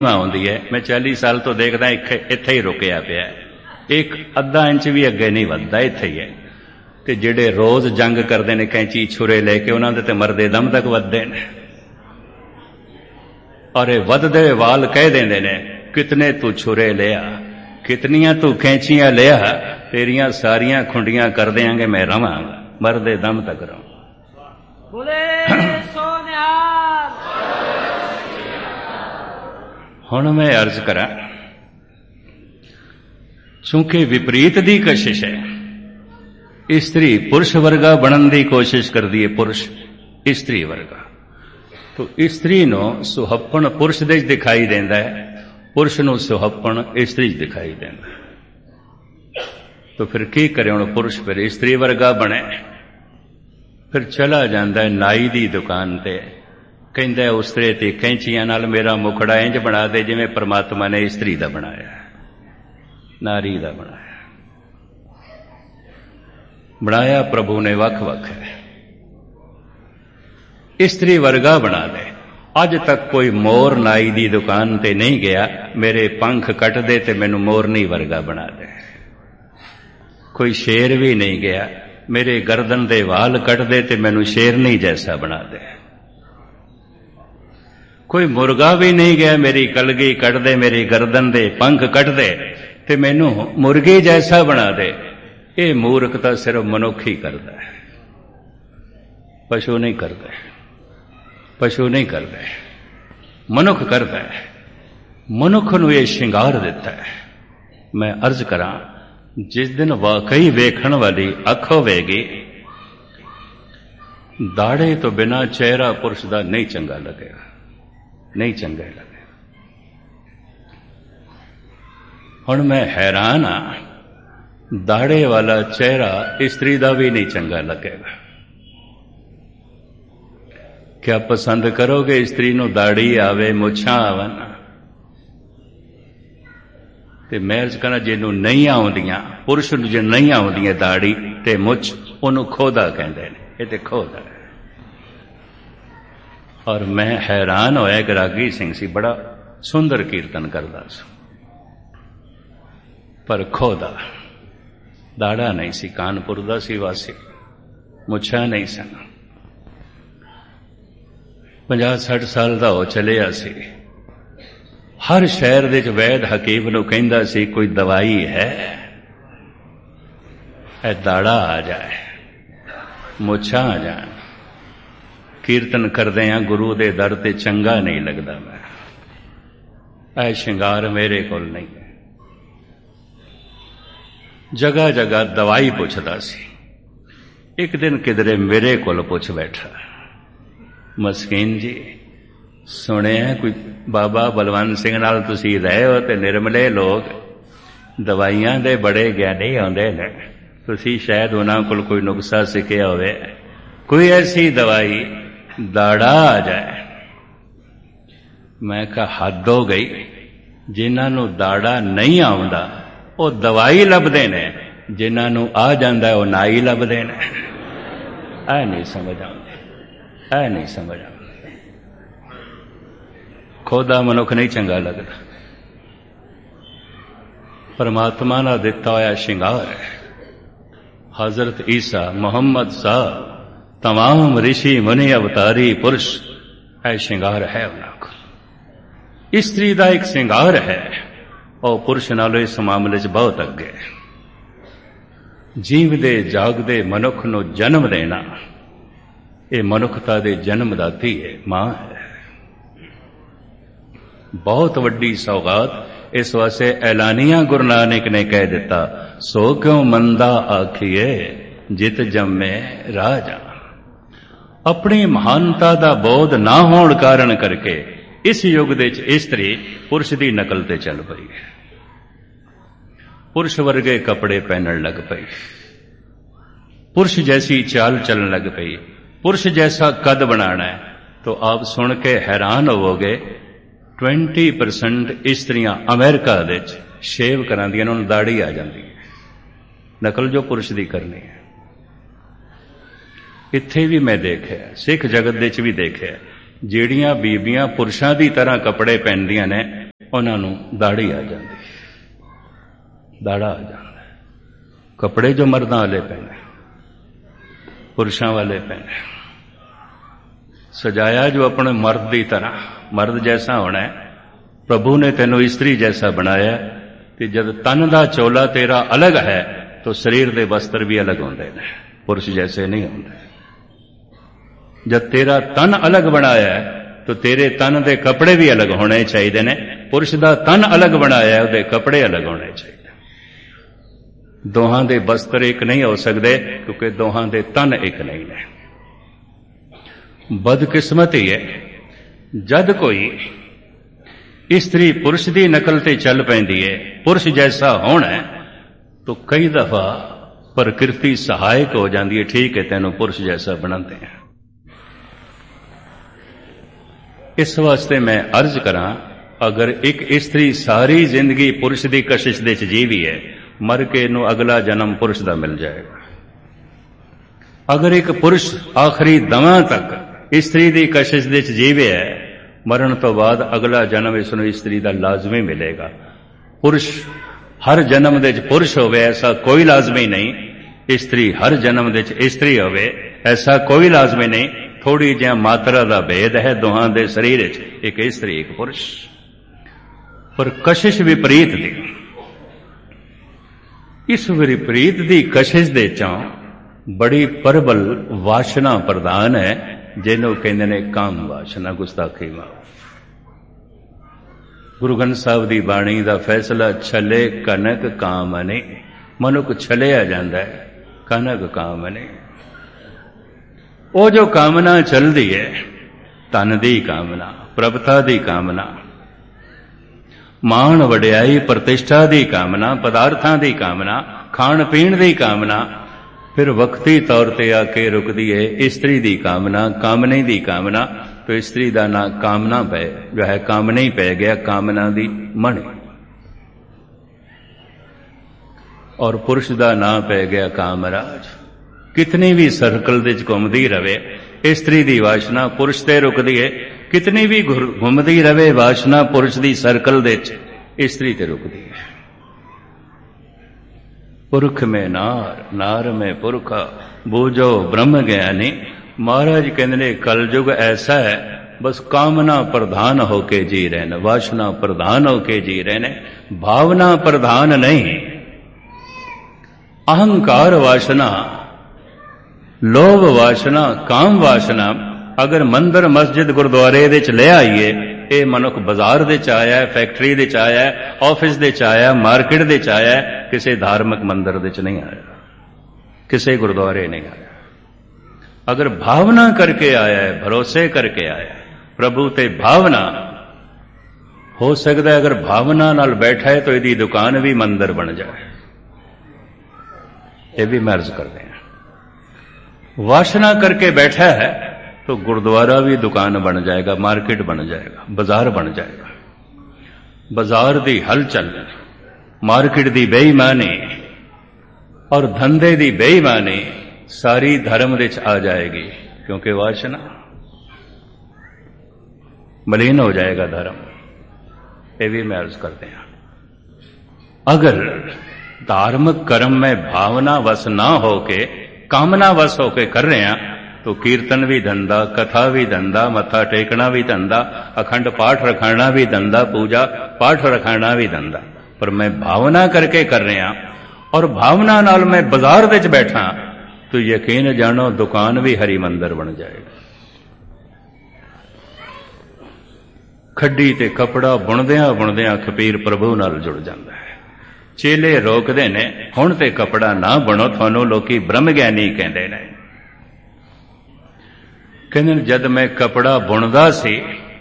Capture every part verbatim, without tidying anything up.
ਆਉਂਦੀ ਹੈ। ਮੈਂ ਚਾਲੀ ਸਾਲ ਤੋਂ ਦੇਖਦਾ ਇੱਥੇ ਹੀ ਰੁਕਿਆ ਪਿਆ, ਇੱਕ ਅੱਧਾ ਇੰਚ ਵੀ ਅੱਗੇ ਨਹੀਂ ਵੱਧਦਾ, ਇੱਥੇ ਹੀ ਹੈ। ਤੇ ਜਿਹੜੇ ਰੋਜ਼ ਜੰਗ ਕਰਦੇ ਨੇ ਕੈਂਚੀ ਛੁਰੇ ਲੈ ਕੇ, ਉਹਨਾਂ ਦੇ ਤੇ ਮਰਦੇ ਦਮ ਤੱਕ ਵੱਧਦੇ ਨੇ। ਔਰ ਇਹ ਵੱਧਦੇ ਵਾਲ ਕਹਿ ਦਿੰਦੇ ਨੇ, ਕਿਤਨੇ ਤੂੰ ਛੁਰੇ ਲਿਆ, ਕਿਤਨੀਆਂ ਤੂੰ ਕੈਂਚੀਆਂ ਲਿਆ, ਤੇਰੀਆਂ ਸਾਰੀਆਂ ਖੁੰਡੀਆਂ ਕਰ ਦਿਆਂਗੇ, ਮੈਂ ਰਵਾਂਗਾ, ਮਰਦੇ ਦਮ ਤੱਕ ਰਵਾਂ। ਹੁਣ ਮੈਂ ਅਰਜ਼ ਕਰਾਂ, ਚूंकि ਵਿਪਰੀਤ ਦੀ ਕਸ਼ਿਸ਼ ਹੈ, ਇਸਤਰੀ ਪੁਰਸ਼ ਵਰਗਾ ਬਣਨ ਦੀ ਕੋਸ਼ਿਸ਼ ਕਰਦੀ ਹੈ, ਪੁਰਸ਼ ਇਸਤਰੀ ਵਰਗਾ। ਤੋ ਇਸਤਰੀ ਨੂੰ ਸੁਹੱਪਣ ਪੁਰਸ਼ ਦੇ ਦਿਖਾਈ ਦਿੰਦਾ ਹੈ, ਪੁਰਸ਼ ਨੂੰ ਸੁਹੱਪਣ ਇਸਤਰੀ ਚ ਦਿਖਾਈ ਦਿੰਦਾ। ਤੋ ਫਿਰ ਕੀ ਕਰੇ ਹੁਣ? ਪੁਰਸ਼ ਫਿਰ ਇਸਤਰੀ ਵਰਗਾ ਬਣੇ, ਫਿਰ ਚਲਾ ਜਾਂਦਾ ਨਾਈ ਦੀ ਦੁਕਾਨ ਤੇ, ਕਹਿੰਦਾ ਉਸਤਰੇ ਤੇ ਕੈਂਚੀਆਂ ਨਾਲ ਮੇਰਾ ਮੁਖੜਾ ਇੰਜ ਬਣਾ ਦੇ ਜਿਵੇਂ ਪਰਮਾਤਮਾ ਨੇ ਇਸਤਰੀ ਦਾ ਬਣਾਇਆ, ਨਾਰੀ ਦਾ ਬਣਾਇਆ। ਬਣਾਇਆ ਪ੍ਰਭੂ ਨੇ ਵੱਖ ਵੱਖ ਹੈ, ਇਸਤਰੀ ਵਰਗਾ ਬਣਾ ਦੇ। ਅੱਜ ਤੱਕ ਕੋਈ ਮੋਰ ਨਾਈ ਦੀ ਦੁਕਾਨ ਤੇ ਨਹੀਂ ਗਿਆ, ਮੇਰੇ ਪੰਖ ਕੱਟ ਦੇ ਤੇ ਮੈਨੂੰ ਮੋਰਨੀ ਵਰਗਾ ਬਣਾ ਦੇ। ਕੋਈ ਸ਼ੇਰ ਵੀ ਨਹੀਂ ਗਿਆ, ਮੇਰੇ ਗਰਦਨ ਦੇ ਵਾਲ ਕੱਟ ਦੇ ਤੇ ਮੈਨੂੰ ਸ਼ੇਰਨੀ ਜੈਸਾ ਬਣਾ ਦੇ। ਕੋਈ ਮੁਰਗਾ ਵੀ ਨਹੀਂ ਗਿਆ, ਮੇਰੀ ਕਲਗੀ ਕੱਟ ਦੇ, ਮੇਰੀ ਗਰਦਨ ਦੇ ਪੰਖ ਕੱਟ ਦੇ ਤੇ ਮੈਨੂੰ ਮੁਰਗੇ ਜੈਸਾ ਬਣਾ ਦੇ। ਇਹ ਮੂਰਖਤਾ ਸਿਰਫ ਮਨੁੱਖ ਹੀ ਕਰਦਾ ਹੈ, ਪਸ਼ੂ ਨਹੀਂ ਕਰਦਾ, ਪਸ਼ੂ ਨਹੀਂ ਕਰਦਾ, ਮਨੁੱਖ ਕਰਦਾ ਹੈ। ਮਨੁੱਖ ਨੂੰ ਇਹ ਸ਼ਿੰਗਾਰ ਦਿੱਤਾ ਹੈ। ਮੈਂ ਅਰਜ਼ ਕਰਾਂ, ਜਿਸ ਦਿਨ ਵਾਕਈ ਵੇਖਣ ਵਾਲੀ ਅੱਖ ਹੋਵੇਗੀ, ਦਾੜੇ ਤੋਂ ਬਿਨਾਂ ਚਿਹਰਾ ਪੁਰਸ਼ ਦਾ ਨਹੀਂ ਚੰਗਾ ਲੱਗੇਗਾ, ਨਹੀਂ ਚੰਗਾ ਲੱਗੇਗਾ। ਹੁਣ ਮੈਂ ਹੈਰਾਨ ਹਾਂ, ਦਾੜੇ ਵਾਲਾ ਚਿਹਰਾ ਇਸਤਰੀ ਦਾ ਵੀ ਨਹੀਂ ਚੰਗਾ ਲੱਗੇਗਾ। ਕਿਆ ਪਸੰਦ ਕਰੋਗੇ ਇਸਤਰੀ ਨੂੰ ਦਾੜੀ ਆਵੇ, ਮੁੱਛਾਂ ਆਵਨ? ਤੇ ਮੈਂ ਅਰਜ਼ ਕਰਾਂ, ਜਿਹਨੂੰ ਨਹੀਂ ਆਉਂਦੀਆਂ, ਪੁਰਸ਼ ਨੂੰ ਜੇ ਨਹੀਂ ਆਉਂਦੀਆਂ ਦਾੜੀ ਤੇ ਮੁੱਛ, ਉਹਨੂੰ ਖੋਦਾ ਕਹਿੰਦੇ ਨੇ। ਇਹ ਤੇ ਖੋਦਾ ਹੈ। ਔਰ ਮੈਂ ਹੈਰਾਨ ਹੋਇਆ, ਇੱਕ ਰਾਗੀ ਸਿੰਘ ਸੀ, ਬੜਾ ਸੁੰਦਰ ਕੀਰਤਨ ਕਰਦਾ ਸੀ, ਪਰ ਖੋਦਾ, ਦਾੜਾ ਨਹੀਂ ਸੀ, ਕਾਨਪੁਰ ਦਾ ਸੀ ਵਾਸੀ, ਮੁੱਛਾਂ ਨਹੀਂ ਸਨ। ਪੰਜਾਹ ਸੱਠ ਸਾਲ ਦਾ ਹੋ ਚਲਿਆ ਸੀ। ਹਰ ਸ਼ਹਿਰ ਦੇ ਵਿੱਚ ਵੈਦ ਹਕੀਮ ਨੂੰ ਕਹਿੰਦਾ ਸੀ, ਕੋਈ ਦਵਾਈ ਹੈ, ਇਹ ਦਾੜਾ ਆ ਜਾਏ, ਮੁੱਛਾਂ ਆ ਜਾਣ। ਕੀਰਤਨ ਕਰਦੇ ਹਾਂ ਗੁਰੂ ਦੇ ਦਰ ਤੇ, ਚੰਗਾ ਨਹੀਂ ਲੱਗਦਾ ਮੈਂ, ਇਹ ਸ਼ਿੰਗਾਰ ਮੇਰੇ ਕੋਲ ਨਹੀਂ ਹੈ। ਜਗ੍ਹਾ ਜਗ੍ਹਾ ਦਵਾਈ ਪੁੱਛਦਾ ਸੀ। ਇੱਕ ਦਿਨ ਕਿਧਰੇ ਮੇਰੇ ਕੋਲ ਪੁੱਛ ਬੈਠਾ, ਮਸਕੀਨ ਜੀ, ਸੁਣਿਆ ਕੋਈ ਬਾਬਾ ਬਲਵੰਤ ਸਿੰਘ ਨਾਲ ਤੁਸੀਂ ਰਹੇ ਹੋ ਤੇ ਨਿਰਮਲੇ ਲੋਕ, ਦਵਾਈਆਂ ਦੇ ਬੜੇ ਗਿਆਨੀ ਆਉਂਦੇ ਨੇ, ਤੁਸੀਂ ਸ਼ਾਇਦ ਉਹਨਾਂ ਕੋਲ ਕੋਈ ਨੁਕਸਾ ਸਿੱਖਿਆ ਹੋਵੇ, ਕੋਈ ਐਸੀ ਦਵਾਈ ਦਾੜਾ ਆ ਜਾਏ। ਮੈਂ ਕਿਹਾ ਹੱਦ ਹੋ ਗਈ, ਜਿਨ੍ਹਾਂ ਨੂੰ ਦਾੜਾ ਨਹੀਂ ਆਉਂਦਾ ਉਹ ਦਵਾਈ ਲੱਭਦੇ ਨੇ, ਜਿਨ੍ਹਾਂ ਨੂੰ ਆ ਜਾਂਦਾ ਉਹ ਨਾਈ ਲੱਭਦੇ ਨੇ। ਇਹ ਨਹੀਂ ਸਮਝ ਆਉਂਦੀ, ਇਹ ਨਹੀਂ ਸਮਝ ਆਉਂਦੀ। ਖੋਦਾ ਮਨੁੱਖ ਨਹੀਂ ਚੰਗਾ ਲੱਗਦਾ, ਪਰਮਾਤਮਾ ਨਾਲ ਦਿੱਤਾ ਹੋਇਆ ਸ਼ਿੰਗਾਰ ਹੈ। ਹਜ਼ਰਤ ਈਸਾ, ਮੁਹੰਮਦ ਸਾਹਿਬ, तमाम ऋषि मुनि अवतारी पुरुष, है श्रृंगार है ਉਹਨਾਂ ਕੋਲ। ਇਸਤਰੀ ਦਾ ਇੱਕ ਸ਼ਿੰਗਾਰ ਹੈ, ਉਹ ਪੁਰਸ਼ ਨਾਲੋਂ ਇਸ ਮਾਮਲੇ 'ਚ ਬਹੁਤ ਅੱਗੇ। ਜੀਵਦੇ ਜਾਗਦੇ ਮਨੁੱਖ ਨੂੰ ਜਨਮ ਦੇਣਾ, ਇਹ ਮਨੁੱਖਤਾ ਦੇ ਜਨਮਦਾਤੀ ਹੈ, ਮਾਂ ਹੈ। ਬਹੁਤ ਵੱਡੀ ਸੌਗਾਤ। ਇਸ ਵਾਸਤੇ ਐਲਾਨੀਆਂ ਗੁਰੂ ਨਾਨਕ ਨੇ ਕਹਿ ਦਿੱਤਾ, ਸੋ ਕਿਉ ਮੰਦਾ ਆਖੀਏ ਜਿਤ ਜੰਮੇ ਰਾਜਾ। ਆਪਣੀ ਮਹਾਨਤਾ ਦਾ ਬੋਧ ਨਾ ਹੋਣ ਕਾਰਨ ਕਰਕੇ ਇਸ ਯੁੱਗ ਦੇ ਵਿੱਚ ਇਸਤਰੀ ਪੁਰਸ਼ ਦੀ ਨਕਲ ਤੇ ਚੱਲ ਪਈ, ਪੁਰਸ਼ ਵਰਗੇ ਕੱਪੜੇ ਪਹਿਨਣ ਲੱਗ ਪਈ, ਪੁਰਸ਼ ਜੈਸੀ ਚਾਲ ਚੱਲਣ ਲੱਗ ਪਈ, ਪੁਰਸ਼ ਜੈਸਾ ਕੱਦ ਬਣਾਣਾ ਹੈ। तो आप सुन के हैरान होवोगे, ट्वेंटी परसेंट इस्त्रियां अमेरिका दे शेव करांदियां, उन्होंने दाढ़ी आ जाती है, नकल जो पुरुष दी करनी है। इत्थे भी मैं देखा, सिख जगत दे च भी देखा, ਜਿਹੜੀਆਂ ਬੀਬੀਆਂ ਪੁਰਸ਼ਾਂ ਦੀ ਤਰ੍ਹਾਂ ਕੱਪੜੇ ਪਹਿਨਦੀਆਂ ਨੇ ਉਹਨਾਂ ਨੂੰ ਦਾੜੀ ਆ ਜਾਂਦੀ, ਦਾੜਾ ਆ ਜਾਂਦਾ। ਕੱਪੜੇ ਜੋ ਮਰਦਾਂ ਵਾਲੇ ਪਹਿਨੇ, ਪੁਰਸ਼ਾਂ ਵਾਲੇ ਪਹਿਨੇ, ਸਜਾਇਆ ਜੋ ਆਪਣੇ ਮਰਦ ਦੀ ਤਰ੍ਹਾਂ, ਮਰਦ ਜੈਸਾ ਹੋਣਾ ਹੈ। ਪ੍ਰਭੂ ਨੇ ਤੈਨੂੰ ਇਸਤਰੀ ਜੈਸਾ ਬਣਾਇਆ ਕਿ ਜਦ ਤਨ ਦਾ ਚੋਲਾ ਤੇਰਾ ਅਲੱਗ ਹੈ ਤਾਂ ਸਰੀਰ ਦੇ ਵਸਤਰ ਵੀ ਅਲੱਗ ਹੁੰਦੇ ਨੇ, ਪੁਰਸ਼ ਜੈਸੇ ਨਹੀਂ ਹੁੰਦੇ। ਜਦ ਤੇਰਾ ਤਨ ਅਲੱਗ ਬਣਾਇਆ ਹੈ ਤਾਂ ਤੇਰੇ ਤਨ ਦੇ ਕੱਪੜੇ ਵੀ ਅਲੱਗ ਹੋਣੇ ਚਾਹੀਦੇ ਨੇ। ਪੁਰਸ਼ ਦਾ ਤਨ ਅਲੱਗ ਬਣਾਇਆ, ਉਹਦੇ ਕੱਪੜੇ ਅਲੱਗ ਹੋਣੇ ਚਾਹੀਦੇ। ਦੋਹਾਂ ਦੇ ਵਸਤਰ ਇੱਕ ਨਹੀਂ ਹੋ ਸਕਦੇ ਕਿਉਂਕਿ ਦੋਹਾਂ ਦੇ ਤਨ ਇੱਕ ਨਹੀਂ ਨੇ। ਬਦਕਿਸਮਤੀ ਹੈ ਜਦ ਕੋਈ ਇਸਤਰੀ ਪੁਰਸ਼ ਦੀ ਨਕਲ ਤੇ ਚੱਲ ਪੈਂਦੀ ਹੈ, ਪੁਰਸ਼ ਜੈਸਾ ਹੋਣਾ ਹੈ, ਤਾਂ ਕਈ ਦਫਾ ਪ੍ਰਕਿਰਤੀ ਸਹਾਇਕ ਹੋ ਜਾਂਦੀ ਹੈ। ਠੀਕ ਹੈ, ਤੈਨੂੰ ਪੁਰਸ਼ ਜੈਸਾ ਬਣਾਉਂਦੇ हैं। ਇਸ ਵਾਸਤੇ ਮੈਂ ਅਰਜ਼ ਕਰਾਂ, ਅਗਰ ਇੱਕ ਇਸਤਰੀ ਸਾਰੀ ਜ਼ਿੰਦਗੀ ਪੁਰਸ਼ ਦੀ ਕਸ਼ਿਸ਼ ਦੇ ਚ ਜੀਵੀ ਹੈ, ਮਰ ਕੇ ਇਹਨੂੰ ਅਗਲਾ ਜਨਮ ਪੁਰਸ਼ ਦਾ ਮਿਲ ਜਾਏਗਾ। ਅਗਰ ਇੱਕ ਪੁਰਸ਼ ਆਖਰੀ ਦਮਾਂ ਤੱਕ ਇਸਤਰੀ ਦੀ ਕਸ਼ਿਸ਼ ਦੇ ਚ ਜੀਵੇ ਹੈ, ਮਰਨ ਤੋਂ ਬਾਅਦ ਅਗਲਾ ਜਨਮ ਇਸ ਨੂੰ ਇਸਤਰੀ ਦਾ ਲਾਜ਼ਮੀ ਮਿਲੇਗਾ। ਪੁਰਸ਼ ਹਰ ਜਨਮ ਦੇ ਚ ਪੁਰਸ਼ ਹੋਵੇ ਐਸਾ ਕੋਈ ਲਾਜ਼ਮੀ ਨਹੀਂ, ਇਸਤਰੀ ਹਰ ਜਨਮ ਦੇ ਚ ਇਸਤਰੀ ਹੋਵੇ ਐਸਾ ਕੋਈ ਲਾਜ਼ਮੀ ਨਹੀਂ। ਥੋੜੀ ਜਿਹਾ ਮਾਤਰਾ ਦਾ ਭੇਦ ਹੈ ਦੋਹਾਂ ਦੇ ਸਰੀਰ ਵਿੱਚ, ਇੱਕ ਇਸਤਰੀ ਇੱਕ ਪੁਰਸ਼। ਪਰ ਕਸ਼ਿਸ਼ ਵਿਪਰੀਤ ਦੀ, ਇਸ ਵਿਪਰੀਤ ਦੀ ਕਸ਼ਿਸ਼ ਦੇ ਚੋਂ ਬੜੀ ਪ੍ਰਬਲ ਵਾਸ਼ਨਾ ਪ੍ਰਧਾਨ ਹੈ, ਜਿਹਨੂੰ ਕਹਿੰਦੇ ਨੇ ਕਾਮ ਵਾਸ਼ਨਾ, ਗੁਸਤਾਖੀ ਮਾਫ। ਗੁਰੂ ਗ੍ਰੰਥ ਸਾਹਿਬ ਦੀ ਬਾਣੀ ਦਾ ਫੈਸਲਾ, ਛਲੇ ਕਨਕ ਕਾਮਨੇ, ਮਨੁੱਖ ਛਲਿਆ ਜਾਂਦਾ ਹੈ, ਕਨਕ ਕਾਮਨੇ। ਉਹ ਜੋ ਕਾਮਨਾ ਚੱਲਦੀ ਹੈ, ਧਨ ਦੀ ਕਾਮਨਾ, ਪ੍ਰਭਤਾ ਦੀ ਕਾਮਨਾ, ਮਾਣ ਵਡਿਆਈ ਪ੍ਰਤਿਸ਼ਠਾ ਦੀ ਕਾਮਨਾ, ਪਦਾਰਥਾਂ ਦੀ ਕਾਮਨਾ, ਖਾਣ ਪੀਣ ਦੀ ਕਾਮਨਾ, ਫਿਰ ਵਕਤੀ ਤੌਰ ਤੇ ਆ ਕੇ ਰੁਕਦੀ ਹੈ ਇਸਤਰੀ ਦੀ ਕਾਮਨਾ, ਕਾਮਨੇ ਦੀ ਕਾਮਨਾ। तो स्त्री का ना कामना पै जो है कामना ही पै गया, कामना दी मणि। और पुरुष का ना पै गया कामराज। कितनी भी सर्कल दे घूमती रवे स्त्री की वासना पुरुष ते रुकती है, कितनी भी घूमती रवे वासना पुरुष की सर्कल दे स्त्री ते रुकती है। पुरख में नार, नार में पुरखा, बूझो ब्रह्म ज्ञानी। महाराज कहते ने कलयुग ऐसा है, बस कामना प्रधान होके जी रहे ने, वासना प्रधान होके जी रहे ने, भावना प्रधान नहीं। अहंकार वासना, लोभ वासना, काम वासना अगर मंदिर मस्जिद गुरुद्वारे दे च ले आईए, ये मनुख बाजार दे च आया है, फैक्ट्री दे च आया है, ऑफिस दे च आया, मार्केट दे च आया है, किसी धार्मिक मंदिर दे च नहीं आया, किसी गुरुद्वारे नहीं आया। अगर भावना करके आया है, भरोसे करके आया है, प्रभु ते भावना हो सकता है। अगर भावना नाल बैठा है तो यदि दुकान भी मंदिर बन जाए, ये भी मैं अर्ज कर दें। वासना करके बैठा है तो गुरुद्वारा भी दुकान बन जाएगा, मार्केट बन जाएगा, बाजार बन जाएगा। बाजार दी हलचल, मार्केट दी बेईमानी और धंधे दी बेईमानी सारी धर्म दे आ जाएगी, क्योंकि वासना मलिन हो जाएगा धर्म। ये भी मैं अर्ज करते हैं। अगर धार्मिक कर्म में भावना वश ना होके कामना वश होके कर रहे हैं तो कीर्तन भी धंधा, कथा भी धंधा, मत्था टेकना भी धंधा, अखंड पाठ रखाना भी धंधा, पूजा पाठ रखाना भी धंधा। पर मैं भावना करके कर रहे हैं और भावना नाल मैं बाजार विच बैठा तो यकीन जानो दुकान भी हरि मंदिर बन जाएगा। खड्डी ते कपड़ा बुणदिया बुणदिया खपीर प्रभु नाल जुड़ जाता है। चेले रोकदे ने, हुण ते कपड़ा ना बुणो, थानू लोकी ब्रह्म ज्ञानी कहंदे ने। कहंदे जद मैं कपड़ा बुणदा सी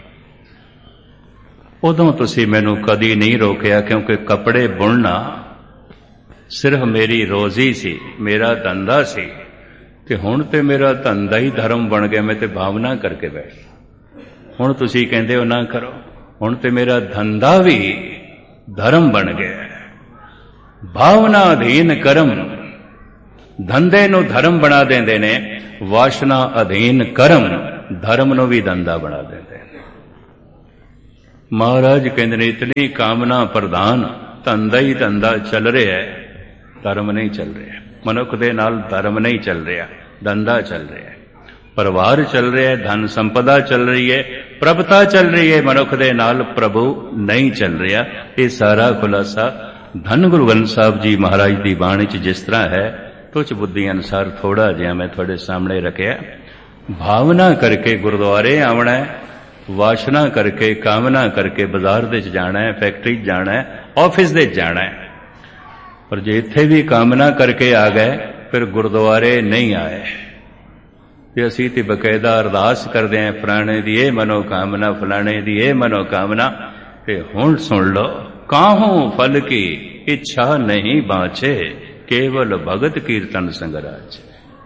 उदों तुसी मैनू कदी नहीं रोकिया, क्योंकि कपड़े बुणना सिर्फ मेरी रोजी सी, मेरा धंधा सी। ते हुण ते मेरा धंधा ही धर्म बन गया, मैं ते भावना करके बैठ। हुण तुसी कहंदे हो ना करो, हुण ते मेरा धंधा भी धर्म बन गया। भावना अधीन कर्म, धंधे नू धर्म बना देंदे ने, वासना अधीन कर्म धर्म नू भी धंधा बना देंदे ने। महाराज कहते ने इतनी कामना प्रधान धंधा ही धंधा चल रहा है, धर्म नहीं चल रहा। मनुख दे नाल धर्म नहीं चल रहा, धंधा चल रहा है। परिवार चल रहा है, धन संपदा चल रही है, प्रभुता चल रही है, मनुख दे नाल प्रभु नहीं चल रहा। ये सारा खुलासा धन गुरु ग्रंथ साहब जी महाराज की बाणी च जिस तरह है, तुझ बुद्धि अनुसार थोड़ा जिहा मैं थोड़े सामने रखिया। भावना करके गुरुद्वारे आवना है, वासना करके कामना करके बाजार दे जाना है, फैक्ट्री जाना है, ऑफिस दे जाना है। पर जे इत्थे भी कामना करके आ गए फिर गुरुद्वारे नहीं आए। ते असीं ते बकायदा अरदास करदे हैं, फलाणे दी ये मनोकामना, फलाणे दी ये मनोकामना। ते हुण सुन लो, काहूं फल की इच्छा नहीं बाँचे, केवल भगत कीर्तन संगराज।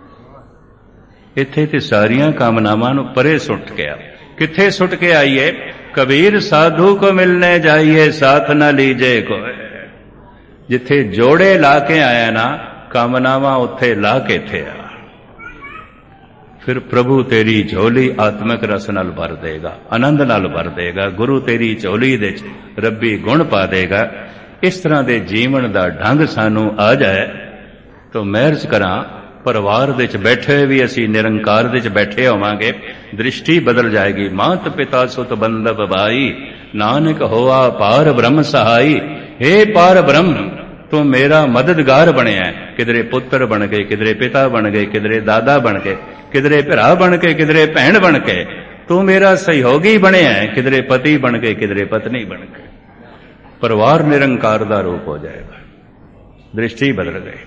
इत्थे ते सारियां कामनावां नूं परे सुट गया। किथे सुट के आइए? कबीर साधु को मिलने जाइए, साथ न लीजे कोई। जिथे जोड़े ला के आया ना, कामनावां उत्थे ला के थे आ। फिर प्रभु तेरी झोली आत्मक रस नाल भर देगा, आनंद नाल भर देगा। गुरु तेरी झोली दे रब्बी गुण पा देगा। इस तरह दे जीवन दा ढंग सानू आ जाए तो महर्ज करा परिवार दे च बैठे भी असी निरंकार दे च बैठे होवांगे, दृष्टि बदल जाएगी। मात पिता सुत बंधव भाई, नानक होआ पार ब्रह्म सहाई। हे पार ब्रह्म, तू मेरा मददगार बनया है। किधरे पुत्र बन गए, किधरे पिता बन गए, किधरे दादा बन गए, किधरे भरा बन के, किधरे भैन बन के। तू मेरा सहयोगी बनया है। किधरे पति बन गए, किधरे पत्नी बन गए। परिवार निरंकार दा रूप हो जाएगा, दृष्टि बदल गई।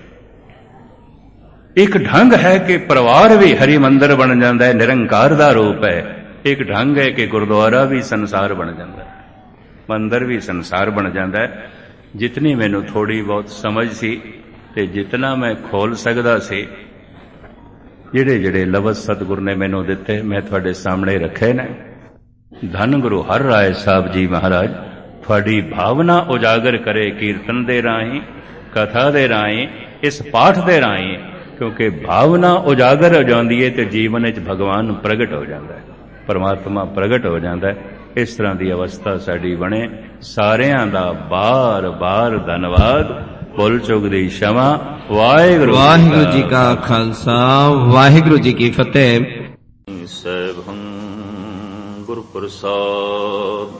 एक ढंग है कि परिवार भी हरि मंदिर बन जाता है, निरंकार दा रूप है। एक ढंग है कि गुरुद्वारा भी संसार बन जाता है, मंदिर भी संसार बन जाता है। जितनी मैनू थोड़ी बहुत समझ सी ते जितना मैं खोल सकदा सी, जिहड़े जिहड़े लफ्ज़ सतगुरु ने मैनू दिते मैं तुहाडे सामने रखे ने। धन गुरु हर राय साहब जी महाराज थोड़ी भावना उजागर करे, कीर्तन दे राही, कथा दे राही, इस पाठ दे राही। क्योंकि भावना उजागर हो जाती है तो जीवन में भगवान प्रगट हो जाता है, परमात्मा प्रगट हो जाता है। इस तरह की अवस्था साड़ी बने। सारियां दा बार बार धन्यवाद। भुल चुक दी क्षमा। वाहिगुरु वाहिगुरु जी का खालसा, वाहिगुरु जी की फतेह। सैभं गुरु प्रसाद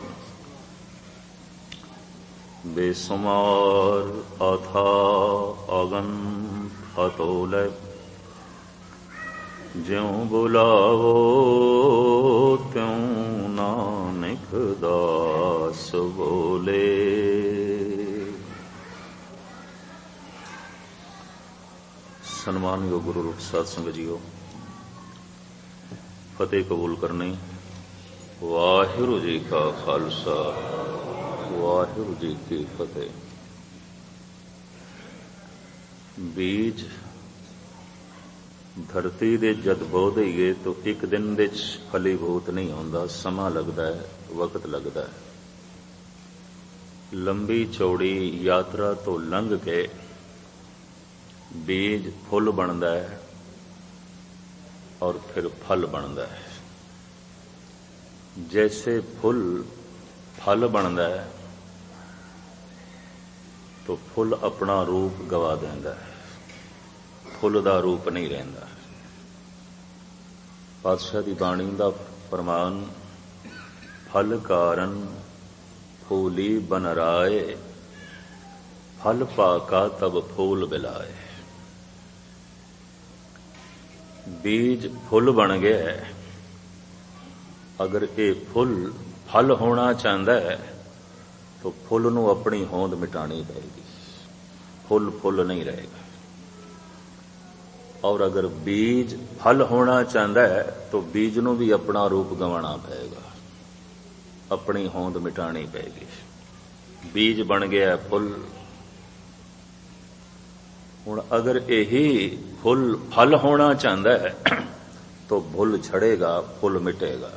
बेसुमार अथा अगन अतोल। ज्यों बुलावो त्यों नानक दास बोले। सन्मानयोग गुरु रूप साध संगत जीओ, फतेह कबूल करनी। वाहिगुरु जी का खालसा, वाहिगुरु जी की फतेह। बीज धरती दे जद बो दईए तो एक दिन दे फलीभूत नहीं होंदा, समा लगदा है, वक्त लगदा है। लंबी चौड़ी यात्रा तो लंघ के बीज फुल बनदा है और फिर फल बनदा है। जैसे फुल फल बनदा है तो फुल अपना रूप गवा देंदा है, फुल दा रूप नहीं रहिंदा। पातशाह दी बाणी दा फरमान, फल कारण फूली बन राए, फल पाका तब फूल बिलाए। बीज फुल बन गया है, अगर ये फुल फल होना चाहता है तो फुल नूं अपनी होंद मिटानी पड़ेगी, फुल फुल नहीं रहेगा। और अगर बीज फल होना चाहता है तो बीज नूं भी अपना रूप गंवाना पड़ेगा, अपनी होंद मिटानी पड़ेगी। बीज बन गया फुल। हुण अगर यही फुल फल होना चाहता है तो भुल झड़ेगा, फुल मिटेगा।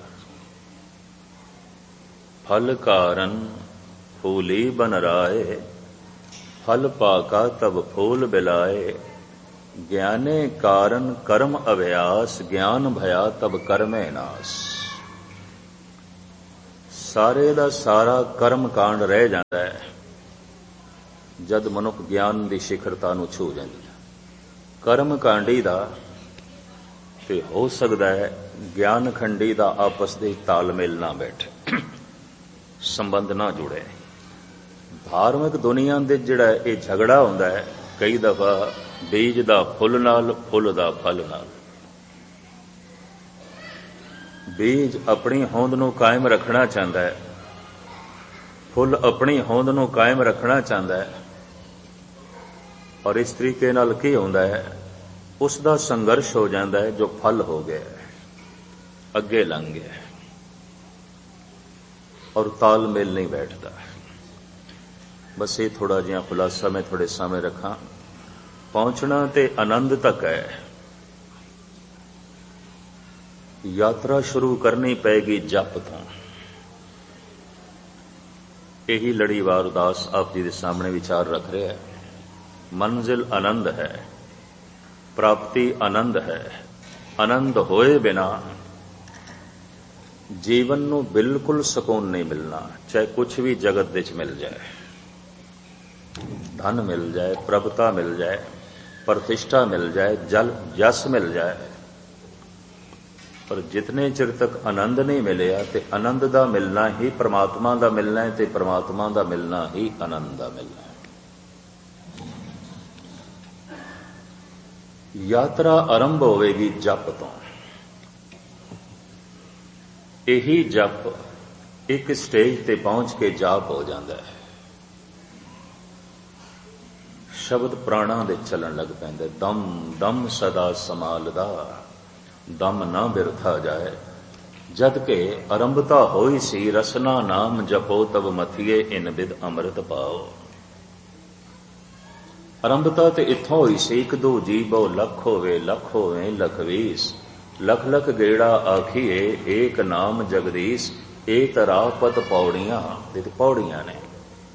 फल कारण फूली बन राए, फल पाका तब फूल बिलाए। ज्ञाने कारण कर्म अभ्यास, ज्ञान भया तब कर्मे नाश। ਸਾਰੇ ਦਾ ਸਾਰਾ ਕਰਮ ਕਾਂਡ ਰਹਿ ਜਾਂਦਾ ਹੈ ਜਦ ਮਨੁੱਖ ਗਿਆਨ ਦੀ ਸਿਖਰਤਾ ਨੂੰ ਛੂ ਜਾਂਦਾ। ਕਰਮ ਕਾਂਡੀ ਦਾ ਤੇ ਹੋ ਸਕਦਾ ਹੈ ਗਿਆਨ ਖੰਡੀ ਦਾ ਆਪਸ ਦੇ ਤਾਲਮੇਲ ਨਾ ਬੈਠੇ, ਸੰਬੰਧ ਨਾ ਜੁੜੇ। ਧਾਰਮਿਕ ਦੁਨੀਆ ਦੇ ਜਿਹੜਾ ਇਹ ਝਗੜਾ ਹੁੰਦਾ ਹੈ ਕਈ ਦਫਾ ਬੀਜ ਦਾ ਫੁੱਲ ਨਾਲ, ਫੁੱਲ ਦਾ ਫਲ ਨਾਲ। ਬੀਜ ਆਪਣੀ ਹੋਂਦ ਨੂੰ ਕਾਇਮ ਰੱਖਣਾ ਚਾਹੁੰਦਾ ਹੈ, ਫੁੱਲ ਆਪਣੀ ਹੋਂਦ ਨੂੰ ਕਾਇਮ ਰੱਖਣਾ ਚਾਹੁੰਦਾ ਹੈ, ਔਰ ਇਸ ਤਰੀਕੇ ਨਾਲ ਕੀ ਹੁੰਦਾ ਹੈ ਉਸ ਦਾ ਸੰਘਰਸ਼ ਹੋ ਜਾਂਦਾ ਹੈ ਜੋ ਫਲ ਹੋ ਗਿਆ, ਅੱਗੇ ਲੰਘ ਗਿਆ ਔਰ ਤਾਲਮੇਲ ਨਹੀਂ ਬੈਠਦਾ। ਬਸ ਇਹ ਥੋੜਾ ਜਿਹਾ ਖੁਲਾਸਾ ਮੈਂ ਥੋੜੇ ਸਾਹਮਣੇ ਰੱਖਾਂ। ਪਹੁੰਚਣਾ ਤੇ ਆਨੰਦ ਤੱਕ ਹੈ। ਯਾਤਰਾ ਸ਼ੁਰੂ ਕਰਨੀ ਪਏਗੀ ਜਪ ਤੋਂ। ਇਹੀ ਲੜੀਵਾਰ ਉਦਾਸ ਆਪ ਜੀ ਦੇ ਸਾਹਮਣੇ ਵਿਚਾਰ ਰੱਖ ਰਿਹਾ ਹੈ। ਮੰਜ਼ਿਲ ਆਨੰਦ ਹੈ, ਪ੍ਰਾਪਤੀ ਆਨੰਦ ਹੈ। ਆਨੰਦ ਹੋਏ ਬਿਨਾ ਜੀਵਨ ਨੂੰ ਬਿਲਕੁਲ ਸਕੂਨ ਨਹੀਂ ਮਿਲਣਾ, ਚਾਹੇ ਕੁਛ ਵੀ ਜਗਤ ਵਿੱਚ ਮਿਲ ਜਾਏ, ਧਨ ਮਿਲ ਜਾਏ, ਪ੍ਰਭਤਾ ਮਿਲ ਜਾਏ, ਪ੍ਰਤਿਸ਼ਠਾ ਮਿਲ ਜਾਏ, ਜਲ ਜਸ ਮਿਲ ਜਾਏ, ਪਰ ਜਿਤਨੇ ਚਿਰ ਤੱਕ ਆਨੰਦ ਨਹੀਂ ਮਿਲਿਆ ਤੇ ਆਨੰਦ ਦਾ ਮਿਲਣਾ ਹੀ ਪ੍ਰਮਾਤਮਾ ਦਾ ਮਿਲਣਾ ਹੈ ਤੇ ਪ੍ਰਮਾਤਮਾ ਦਾ ਮਿਲਣਾ ਹੀ ਆਨੰਦ ਦਾ ਮਿਲਣਾ ਹੈ। ਯਾਤਰਾ ਆਰੰਭ ਹੋਵੇਗੀ ਜਪ ਤੋਂ। ਇਹੀ ਜਪ ਇੱਕ ਸਟੇਜ ਤੇ ਪਹੁੰਚ ਕੇ ਜਾਪ ਹੋ ਜਾਂਦਾ ਹੈ। ਸ਼ਬਦ ਪ੍ਰਾਣਾਂ ਦੇ ਚੱਲਣ ਲੱਗ ਪੈਂਦੇ। ਦਮ ਦਮ ਸਦਾ ਸਮਾਲਦਾ, ਦਮ ਨਾ ਬਿਰਥਾ ਜਾਏ। ਜਦ ਕਿ ਆਰੰਭਤਾ ਹੋਈ ਸੀ ਰਸਨਾ ਨਾਮ ਜਪੋ ਤਬ ਮਥੀਏ ਇਨ ਬਿਦ ਅੰਮ੍ਰਿਤ ਪਾਓ। ਆਰੰਭਤਾ ਤੇ ਇੱਥੋਂ ਹੋਈ ਸੀ। ਇੱਕ ਦੋ ਜੀਵੋ ਲੱਖ ਹੋਵੇ, ਲੱਖ ਹੋਵੇ ਲੱਖ ਵੀਸ, ਲੱਖ ਲੱਖ ਗੇੜਾ ਆਖੀਏ ਏਕ ਨਾਮ ਜਗਦੀਸ਼। ਇਹ ਤਰਾਪਤ ਪੌੜੀਆਂ ਤੇ ਪੌੜੀਆਂ ਨੇ,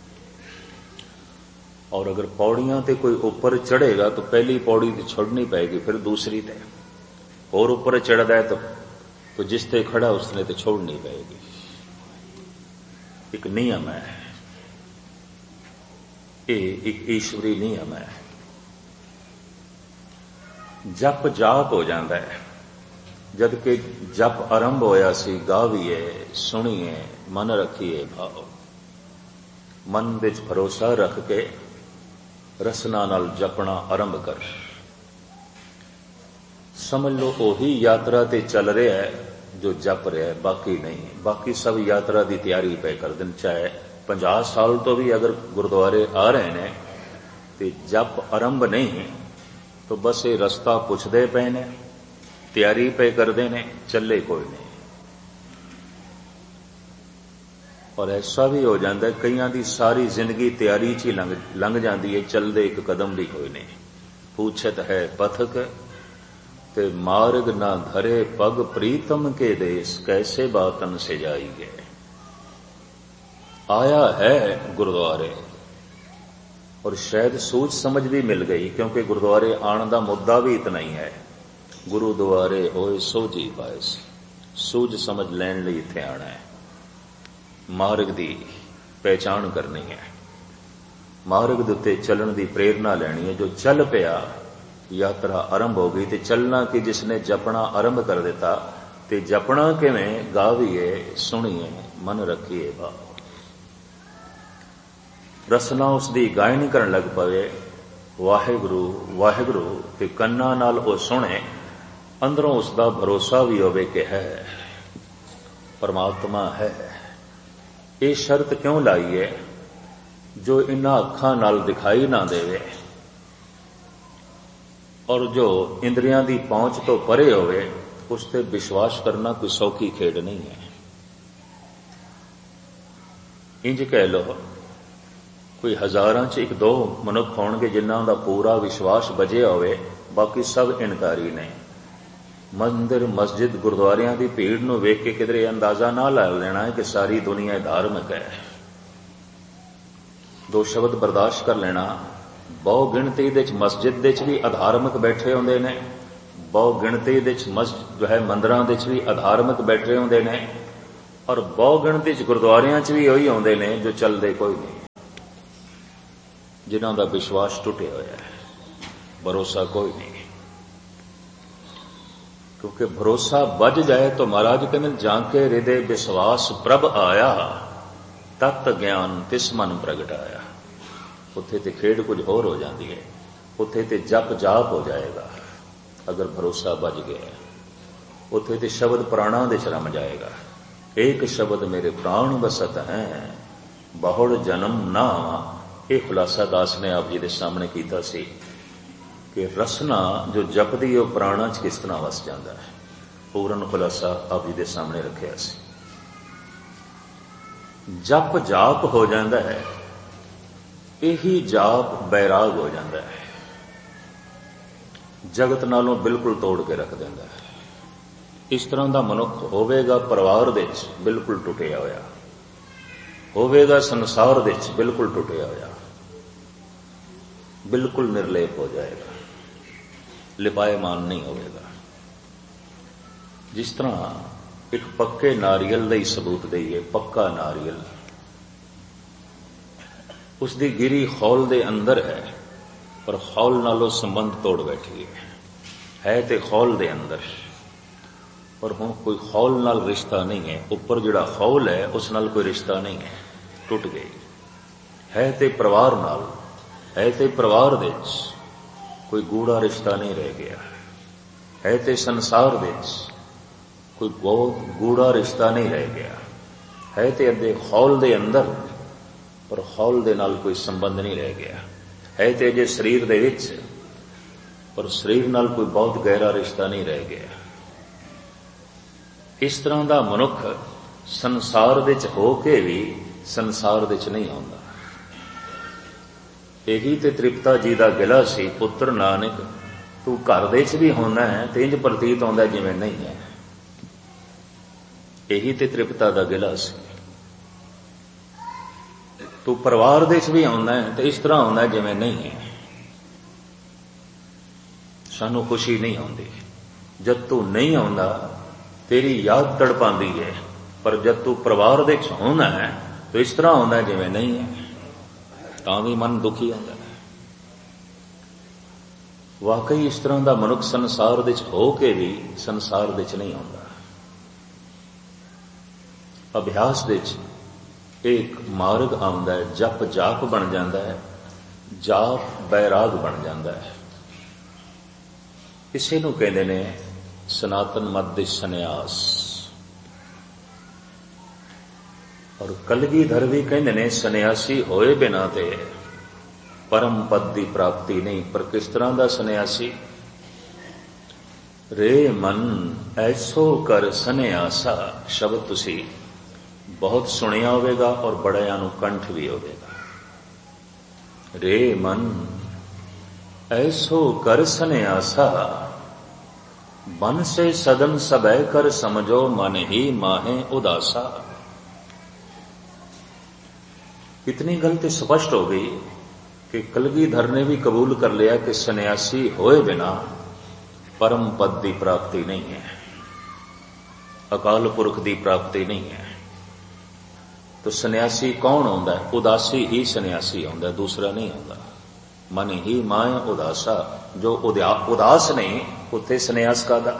ਔਰ ਅਗਰ ਪੌੜੀਆਂ ਤੇ ਕੋਈ ਉੱਪਰ ਚੜ੍ਹੇਗਾ ਤਾਂ ਪਹਿਲੀ ਪੌੜੀ ਤੇ ਛੋੜਨੀ ਪਏਗੀ, ਫਿਰ ਦੂਸਰੀ ਤੇ और ऊपर चढ़ता है तो, तो जिस ते खड़ा उसने तो छोड़नी पड़ेगी। एक नियम है, ये एक ईश्वरी नियम है। जप जाप हो जाता है। जबकि जप आरंभ होया सी गावीए सुनीए मन रखिए भाव। मन विच भरोसा रख के रसना नाल जपना आरंभ कर। समझ लो ओही यात्रा ते चल रहा है जो जप रहा है, बाकी नहीं। बाकी सब यात्रा की तैयारी पे कर दिन। चाहे पचास साल तो भी अगर गुरुद्वारे आ रहे हैं तो जप आरंभ नहीं तो बस ये रस्ता पुछते पे ने, तैयारी पे करते हैं, चले कोई नहीं। और ऐसा भी हो जाता है कईयां दी सारी जिंदगी तैयारी च ही लंघ लंघ जाती है, चलते एक कदम भी कोई नहीं। पूछत है पथक ते मार्ग ना धरे पग, प्रीतम के देश कैसे बातन से जाइए। आया है गुरुद्वारे और शायद सूझ समझ भी मिल गई, क्योंकि गुरुद्वारे आने का मुद्दा भी इतना ही है। गुरुद्वारे होए सोझी पाए, सूझ समझ लैन लई इत्थे आना है। मार्ग की पहचान करनी है, मार्ग दे उत्ते चलण की प्रेरणा लैनी है। जो चल पिया यात्रा आरंभ हो गई। तो चलना कि जिसने जपना आरंभ कर दिता, ते जपना किवें गावीए सुनीए मन रखिए भाव। रसना उसकी गायन करन लग पवे वाहिगुरु वाहिगुरु, ते कन्ना नाल वो सुने, अंदरों उसका भरोसा भी होवे कि है परमात्मा है। ये शर्त क्यों लाई है? जो इन्हां अखां नाल दिखाई ना देवे और जो इंद्रियां दी पहुंच तो परे होवे, उस ते विश्वास करना कोई सौखी खेड नहीं है। इंज कह लो कोई हजारां च एक दो मनुख होणगे जिन्हां दा पूरा विश्वास बजे होवे, बाकी सब इनकारी ने। मंदिर मस्जिद गुरुद्वारियां दी भीड़ नूं वेख के किधरे अंदाजा ना ला लेना है कि सारी दुनिया धार्मिक है। दो शब्द बर्दाश्त कर लेना। बहु गिणती दे मस्जिद दे भी अधार्मिक बैठे होंदे ने, बहु गिणती दे मस्जिद जो है मंदिरां दे भी अधार्मिक बैठे होंदे ने, ਔਰ ਬਹੁ ਗਿਣਤੀ ਚ ਗੁਰਦੁਆਰਿਆਂ ਚ ਵੀ ਉਹੀ ਆਉਂਦੇ ਨੇ ਜੋ ਚੱਲਦੇ ਕੋਈ ਨਹੀਂ, ਜਿਨ੍ਹਾਂ ਦਾ ਵਿਸ਼ਵਾਸ ਟੁੱਟਿਆ ਹੋਇਆ ਹੈ, ਭਰੋਸਾ ਕੋਈ ਨਹੀਂ। क्योंकि भरोसा बज जाए तो महाराज कहते जाके हृदय विश्वास प्रभ आया, तत् ज्ञान तिस मन प्रगट आया। उत्थे ते खेड कुछ होर हो जाती है, उत्थे ते जप जाप हो जाएगा अगर भरोसा बज गया। उत्थे ते शब्द प्राणा दे च रम जाएगा। एक शब्द मेरे प्राण बसत है, बहुड़ जन्म ना। ये खुलासा दास ने आप जी के सामने किया सी कि रसना जो जपदी वो प्राणा च किस तरह वस जाता है। पूर्ण खुलासा आप जी के सामने रखा सी। जप जाप हो जाता है, यही जाप बैराग हो जाता है, जगत नालों बिल्कुल तोड़ के रख देता है। इस तरह का मनुख होवेगा परिवार दे विच बिल्कुल टुटिया होया, होवेगा संसार दे विच बिल्कुल टुटिया होया, बिल्कुल निर्लेप हो जाएगा, लिपायमान नहीं होगा। जिस तरह एक पक्के नारियल का ही सबूत दईए, पक्का नारियल उसकी गिरी खौल दे अंदर है, पर खौल नालों संबंध तोड़ बैठी है, है तो खौल दे अंदर, पर हुण कोई खौल नाल रिश्ता नहीं है। उपर जिहड़ा खौल है उस नाल कोई रिश्ता नहीं है, टुट गई है। तो परिवार नाल है, तो परिवार दे कोई गूढ़ा रिश्ता नहीं रह गया है, तो संसार दे कोई गूढ़ा रिश्ता नहीं रह गया है, तो अद्धे खौल दे अंदर पर खौल दे नाल कोई संबंध नहीं रह गया है, तो अजे शरीर दे विच पर शरीर नाल कोई बहुत गहरा रिश्ता नहीं रह गया। इस तरह का मनुख संसार दे च हो के भी संसार दे च नहीं आउंदा। यही ते तृप्ता जी का गिला सी, पुत्र नानक तू घर दे च भी होना है तो इंज प्रतीत होंदा जिवें नहीं है। यही ते तृप्ता का गिला सी, तू परिवार दे च भी आउंदा है तो इस तरह होंदा जिवें नहीं है। सानू खुशी नहीं आउंदी जद तू नहीं आउंदा, तेरी याद तड़पांदी है, पर जब तू परिवार दे च होना है तो इस तरह होंदा जिवें नहीं है, तां भी मन दुखी होता है। वाकई इस तरह का मनुख संसार दे च हो के भी संसार दे च नहीं आता। अभ्यास दे च एक मार्ग आंदा है, जप जाप बन जाता है, जाप बैराग बन जाता है। इसे नूं कहंदे ने सनातन मत दे सन्यास। और कलगीधर भी कहते ने सन्यासी होए बिना ते परम पद की प्राप्ति नहीं। पर किस तरह का सन्यासी? रे मन ऐसो कर सन्यासा शब्द तुसी बहुत सुनिया होगा और बड़िया नूं कंठ भी होगा। रे मन ऐसो कर सन्यासा, मन से सदन सबै कर समझो, मन ही माहे उदासा। इतनी गलती स्पष्ट हो गई कि कलगीधर ने भी कबूल कर लिया कि सन्यासी होए बिना परम पद की प्राप्ति नहीं है, अकाल पुरख की प्राप्ति नहीं है। तो सन्यासी कौन होंदा है? उदासी ही सन्यासी होंदा है, दूसरा नहीं होंदा। मन ही माए उदासा, जो उदास नहीं उत्थे सन्यास कादा।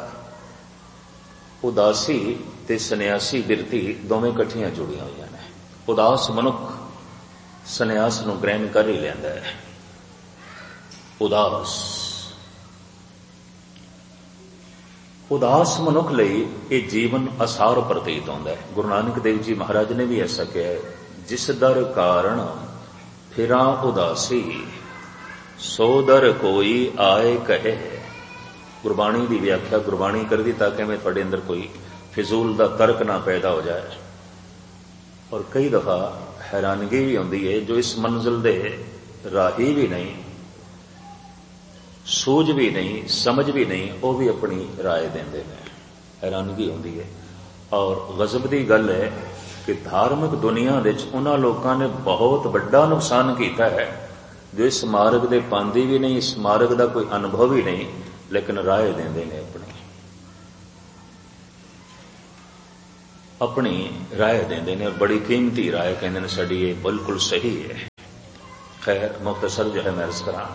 उदासी ते सन्यासी बिरती दोवें इकट्ठियां जुड़ियां हुई ने। उदास मनुख सन्यास नूं ग्रहण कर ही लैंदा है। उदास उदास मनुख लई ये जीवन असार प्रतीत होंदा है। गुरु नानक देव जी महाराज ने भी ऐसा कहा है, जिस दर कारण फिरा उदासी, सो दर कोई आए कहे। गुरबाणी की व्याख्या गुरबाणी कर दी ताकि मैं थोड़े अंदर कोई फिजूल का तर्क ना पैदा हो जाए। और कई दफा हैरानगी भी होती है, जो इस मंजिल दे राही भी नहीं, सूझ भी नहीं, समझ भी नहीं, वो भी अपनी राय देंदे ने। हैरानगी होती है। और गजब की गल है कि धार्मिक दुनिया विच उन्हां लोकां ने बहुत बड़ा नुकसान किया है जो इस मार्ग दे पांदी भी नहीं, इस मार्ग का कोई अनुभव ही नहीं, लेकिन राय देंदे ने अपनी। अपनी राय देंदे ने और बड़ी कीमती राय कहते हैं साड़ी ये बिल्कुल सही है। खैर मुख्तसर जो है मैं अर्ज करा,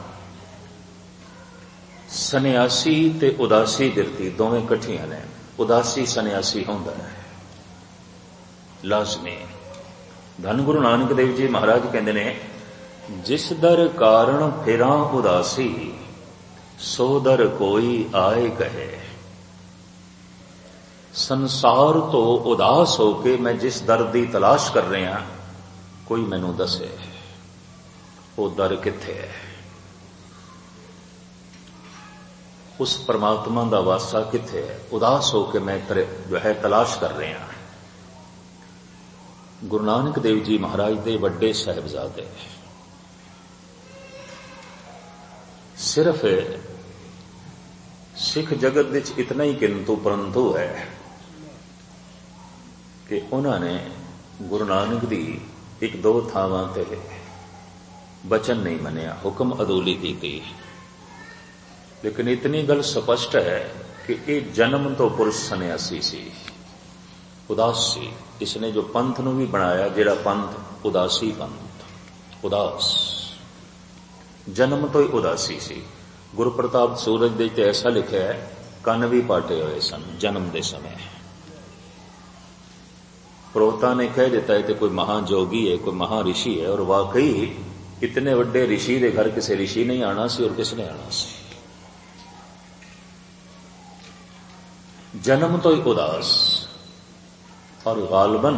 सन्यासी ते उदासी बिरती दोवें इकट्ठियां ने। उदासी सन्यासी होंदा है लाजमी। धन गुरु नानक देव जी महाराज कहते ने, जिस दर कारण फिरा उदासी सो दर कोई आए कहे। संसार तो उदास होके मैं जिस दर दी तलाश कर रहा कोई मैनू दसे वो दर किथे है। उस परमात्मा का वासा किथे है। उदास होके मैं जो है तलाश कर रहा। गुरु नानक देव जी महाराज दे वड्डे साहिबजादे सिर्फ सिख जगत विच इतना ही किंतु परंतु है कि उन्होंने गुरु नानक दी एक दो थावां ते बचन नहीं मनिया, हुक्म अदूली की थी। लेकिन इतनी गल स्पष्ट है कि यह जन्म तो पुरुष सन्यासी सी, उदास सी। इसने जो पंथ नूं भी बनाया, जिहड़ा पंथ उदासी पंथ, उदास, जन्म तो ही उदासी सी। गुरु प्रताप सूरज दे ते ऐसा लिखा है, कन भी पाटे हुए सन जन्म दे समय। प्रोता ने कह देता है कि कोई महाजोगी है, कोई महाऋषि है, और वाकई इतने वड्डे ऋषि के घर किसी ऋषि नहीं आना सी और किसने आना सी। जन्म तो ही उदास, और गालबन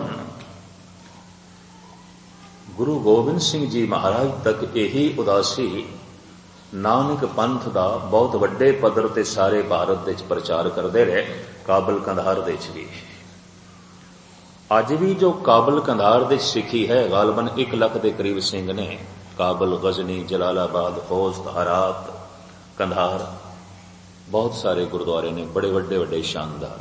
गुरु गोबिंद सिंह जी महाराज तक यही उदासी नानक पंथ का बहुत वड्डे पद्धर ते सारे भारत विच प्रचार करते रहे। काबल कंधार दे च भी अज भी जो काबल कंधार दे सिखी है, गालबन एक लख के करीब सिंह ने। काबल, गजनी, जलालाबाद, होस्ट, हरात, कंधार, बहुत सारे गुरुद्वारे ने बड़े वड्डे वड्डे शानदार।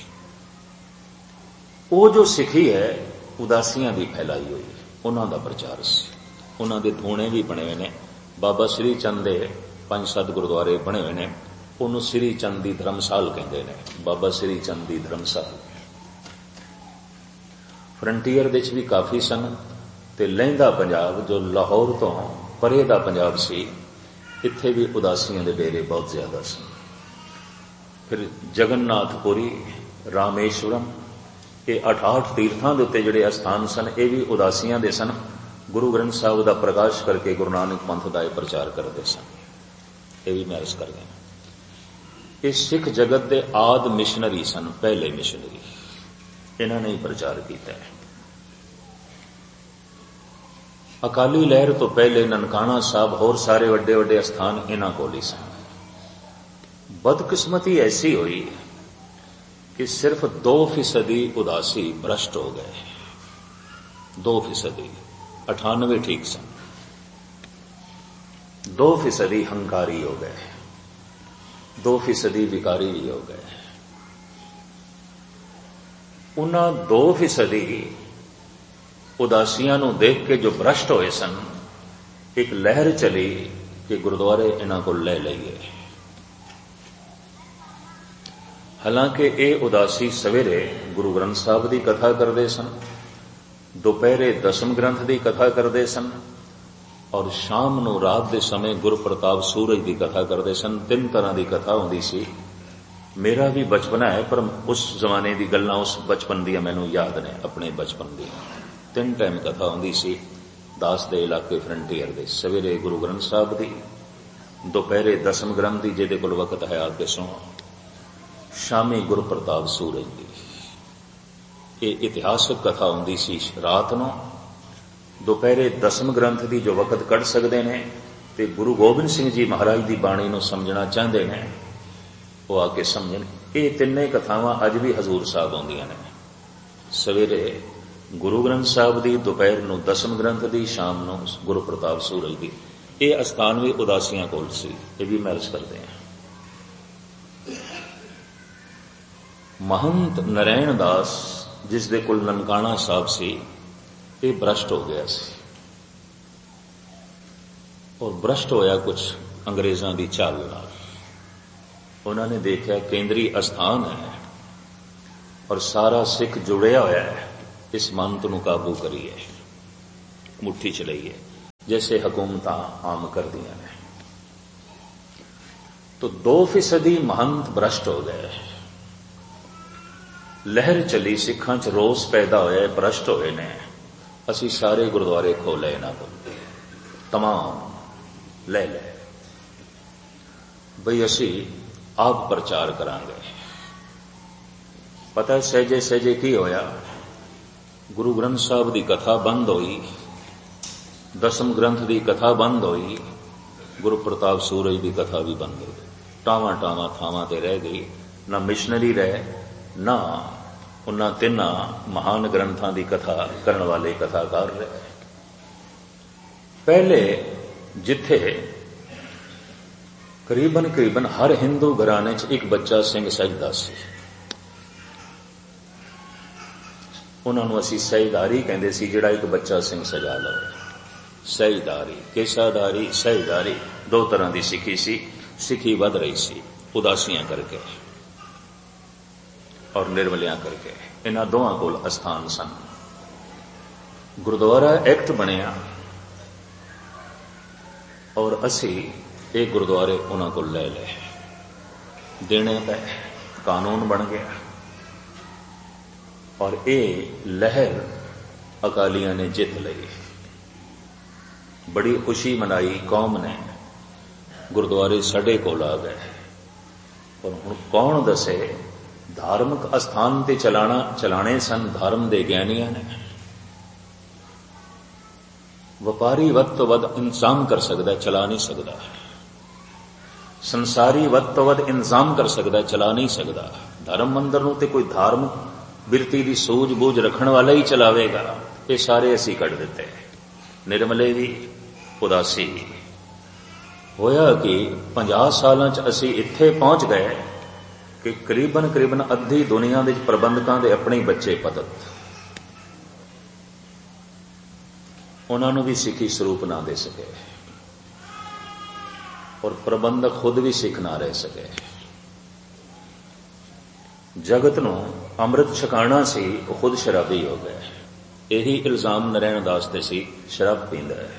वो जो सिखी है उदासियां की फैलाई हुई, उन्हों का प्रचार से। उन्होंने धूणे भी बने हुए ने। बाबा श्री चंद दे पंज सत गुरुद्वारे बने हुए ने। उन्होंने श्री चंद की धर्मशाल कहते हैं, बाबा श्री चंद की धर्मशाल। फ्रंटीयर दे भी काफी सन, ते लहिंदा पंजाब जो लाहौर तो परे दा पंजाब सी, इत्थे भी उदासियां दे डेरे बहुत ज्यादा सन। फिर जगन्नाथपुरी, रामेश्वरम, ये अठ आठ तीर्थां दे उत्ते जिहड़े अस्थान सन, ये भी उदासियां दे सन। गुरु ग्रंथ साहब का प्रकाश करके गुरु नानक पंथ का प्रचार करते सन। ये भी मैं अर्ज कर देना, ये सिख जगत के आद मिशनरी सन, पहले मिशनरी। इन्होंने ही प्रचार किया है। अकाली लहर तो पहले ननकाना साहब होर सारे वड्डे वड्डे स्थान इन्हां कोल ही सन। बदकिस्मती ऐसी हुई कि सिर्फ दो फीसदी उदासी भ्रष्ट हो गए। दो फीसदी, अठानवे ठीक सन। दो फीसदी हंकारी हो गए, दो फीसदी विकारी भी हो गए। उन्हां दो फीसदी उदासियां नूं देख के जो भ्रष्ट होए सन, एक लहर चली कि गुरुद्वारे इन्हां को ले लईए। हालांकि ये उदासी सवेरे गुरु ग्रंथ साहब की कथा करते सन, दोपहरे दसम ग्रंथ की कथा करते सन, और शाम नूं रात के समय गुरु प्रताप सूरज की कथा करते सन। तीन तरह की कथा होंदी सी। मेरा भी बचपना है, पर उस जमाने की गल्लां उस बचपन दी मैनूं याद ने, अपने बचपन दी। तीन टाइम कथा होंदी सी दास दे इलाके फ्रंटीयर दे। सवेरे गुरु ग्रंथ साहब की, दोपहरे दसम ग्रंथ की जिहदे कोल वक्त है आके सुनो, शामी गुरु प्रताप सूरज की। ये इतिहासक कथा होंदी सी रात नूं। दोपहरे दसम ग्रंथ की जो वक्त कढ़ सकते हैं ते गुरु गोबिंद सिंह जी महाराज की बाणी नूं समझना चाहते हैं, वो आके समझन। ये तिन्ने कथावां अज भी हजूर साहब आउंदियां ने। सवेरे गुरु ग्रंथ साहब की, दोपहर नूं दसम ग्रंथ की, शाम नूं गुरु प्रताप सूरज की। ये अस्थान भी उदासियां कोल सी। ये भी महर्ज करते हैं। महंत नारायण दास जिस दे कोल ननकाना साहब सी, ये भ्रष्ट हो गया सी। और भ्रष्ट होया कुछ अंग्रेजों की चाल नाल। उन्होंने देखा केंद्रीय स्थान है और सारा सिख जुड़िया होया है, इस मंत नूं काबू करिए, मुट्ठी च लईए, जैसे हुकूमतां आम कर दियां ने। तो दो फीसदी महंत भ्रष्ट हो गए, लहर चली, सिखां च रोस पैदा होया, भ्रष्ट होए ने। असी सारे गुरुद्वारे खोले इन्हां कोल, तमाम ले ले बई असी आप प्रचार करांगे। पता सहजे सहजे की होया, गुरु ग्रंथ साहब की कथा बंद हुई, दसम ग्रंथ की कथा बंद हुई, गुरु प्रताप सूरज की कथा भी बंद हो गई। टावां टावां थावां ते रह गई, ना मिशनरी रहे, ना उन्हां तिन्हां महान ग्रंथां की कथा करने वाले कथाकार रहे। पहले जिथे करीबन करीबन हर हिंदू घराने च एक बच्चा सिंह सजदा सी, उन्हां नूं असीं सहीदारी कहंदे सी, जिहड़ा एक बच्चा सिंह सजा लवे। सहीदारी, केसादारी, सहीदारी, दो तरह की सिखी सी। सिखी वध रही सी उदासियां करके और निर्मलियां करके। इन्हां दोवां कोल अस्थान सन। गुरुद्वारा एक्ट बनिया और असी एक गुरुद्वारे उन्हां कोल ले ले देने पे कानून बन गया और ये लहर अकालियां ने जित लई। बड़ी खुशी मनाई कौम ने, गुरुद्वारे साडे कोल आ गए। पर हुण कौन दसे, धार्मिक अस्थान ते चलाना चलाने सन धर्म दे ज्ञानियां ने। व्यापारी वध तो वध इंतजाम कर सकदा, चला नहीं सकदा। संसारी वध तो वध इंतजाम कर सकदा, चला नहीं सकदा। धर्म मंदिर नूं ते कोई धार्मिक बिरती दी सूझ बूझ रखण वाला ही चलावेगा। ये सारे असी कढ दिते, निर्मले भी, उदासी भी। होया कि पचास सालां च असी इत्थे पहुंच गए कि करीबन करीबन अद्धी दुनिया दे प्रबंधकां दे अपने ही बच्चे पतत, उन्हां नूं भी सिखी स्वरूप ना दे सके और प्रबंधक खुद भी सिख ना रह सके। जगत नूं अमृत छकाना सी, वो खुद शराबी हो गए। यही इल्जाम नारायण दास ते सी, शराब पींदा है।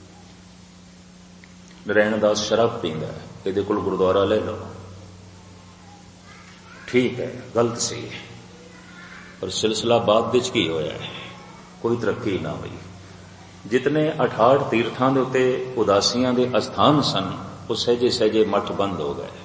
नारायण दास शराब पींदा है, इहदे कोल गुरुद्वारा ले लो। ठीक है, गलत सी, पर सिलसिला बाद विच की होया है, कोई तरक्की ना हुई। जितने अठाठ तीर्थां दे उत्ते उदासियां दे अस्थान सन, वो सहजे सहजे मठ बंद हो गए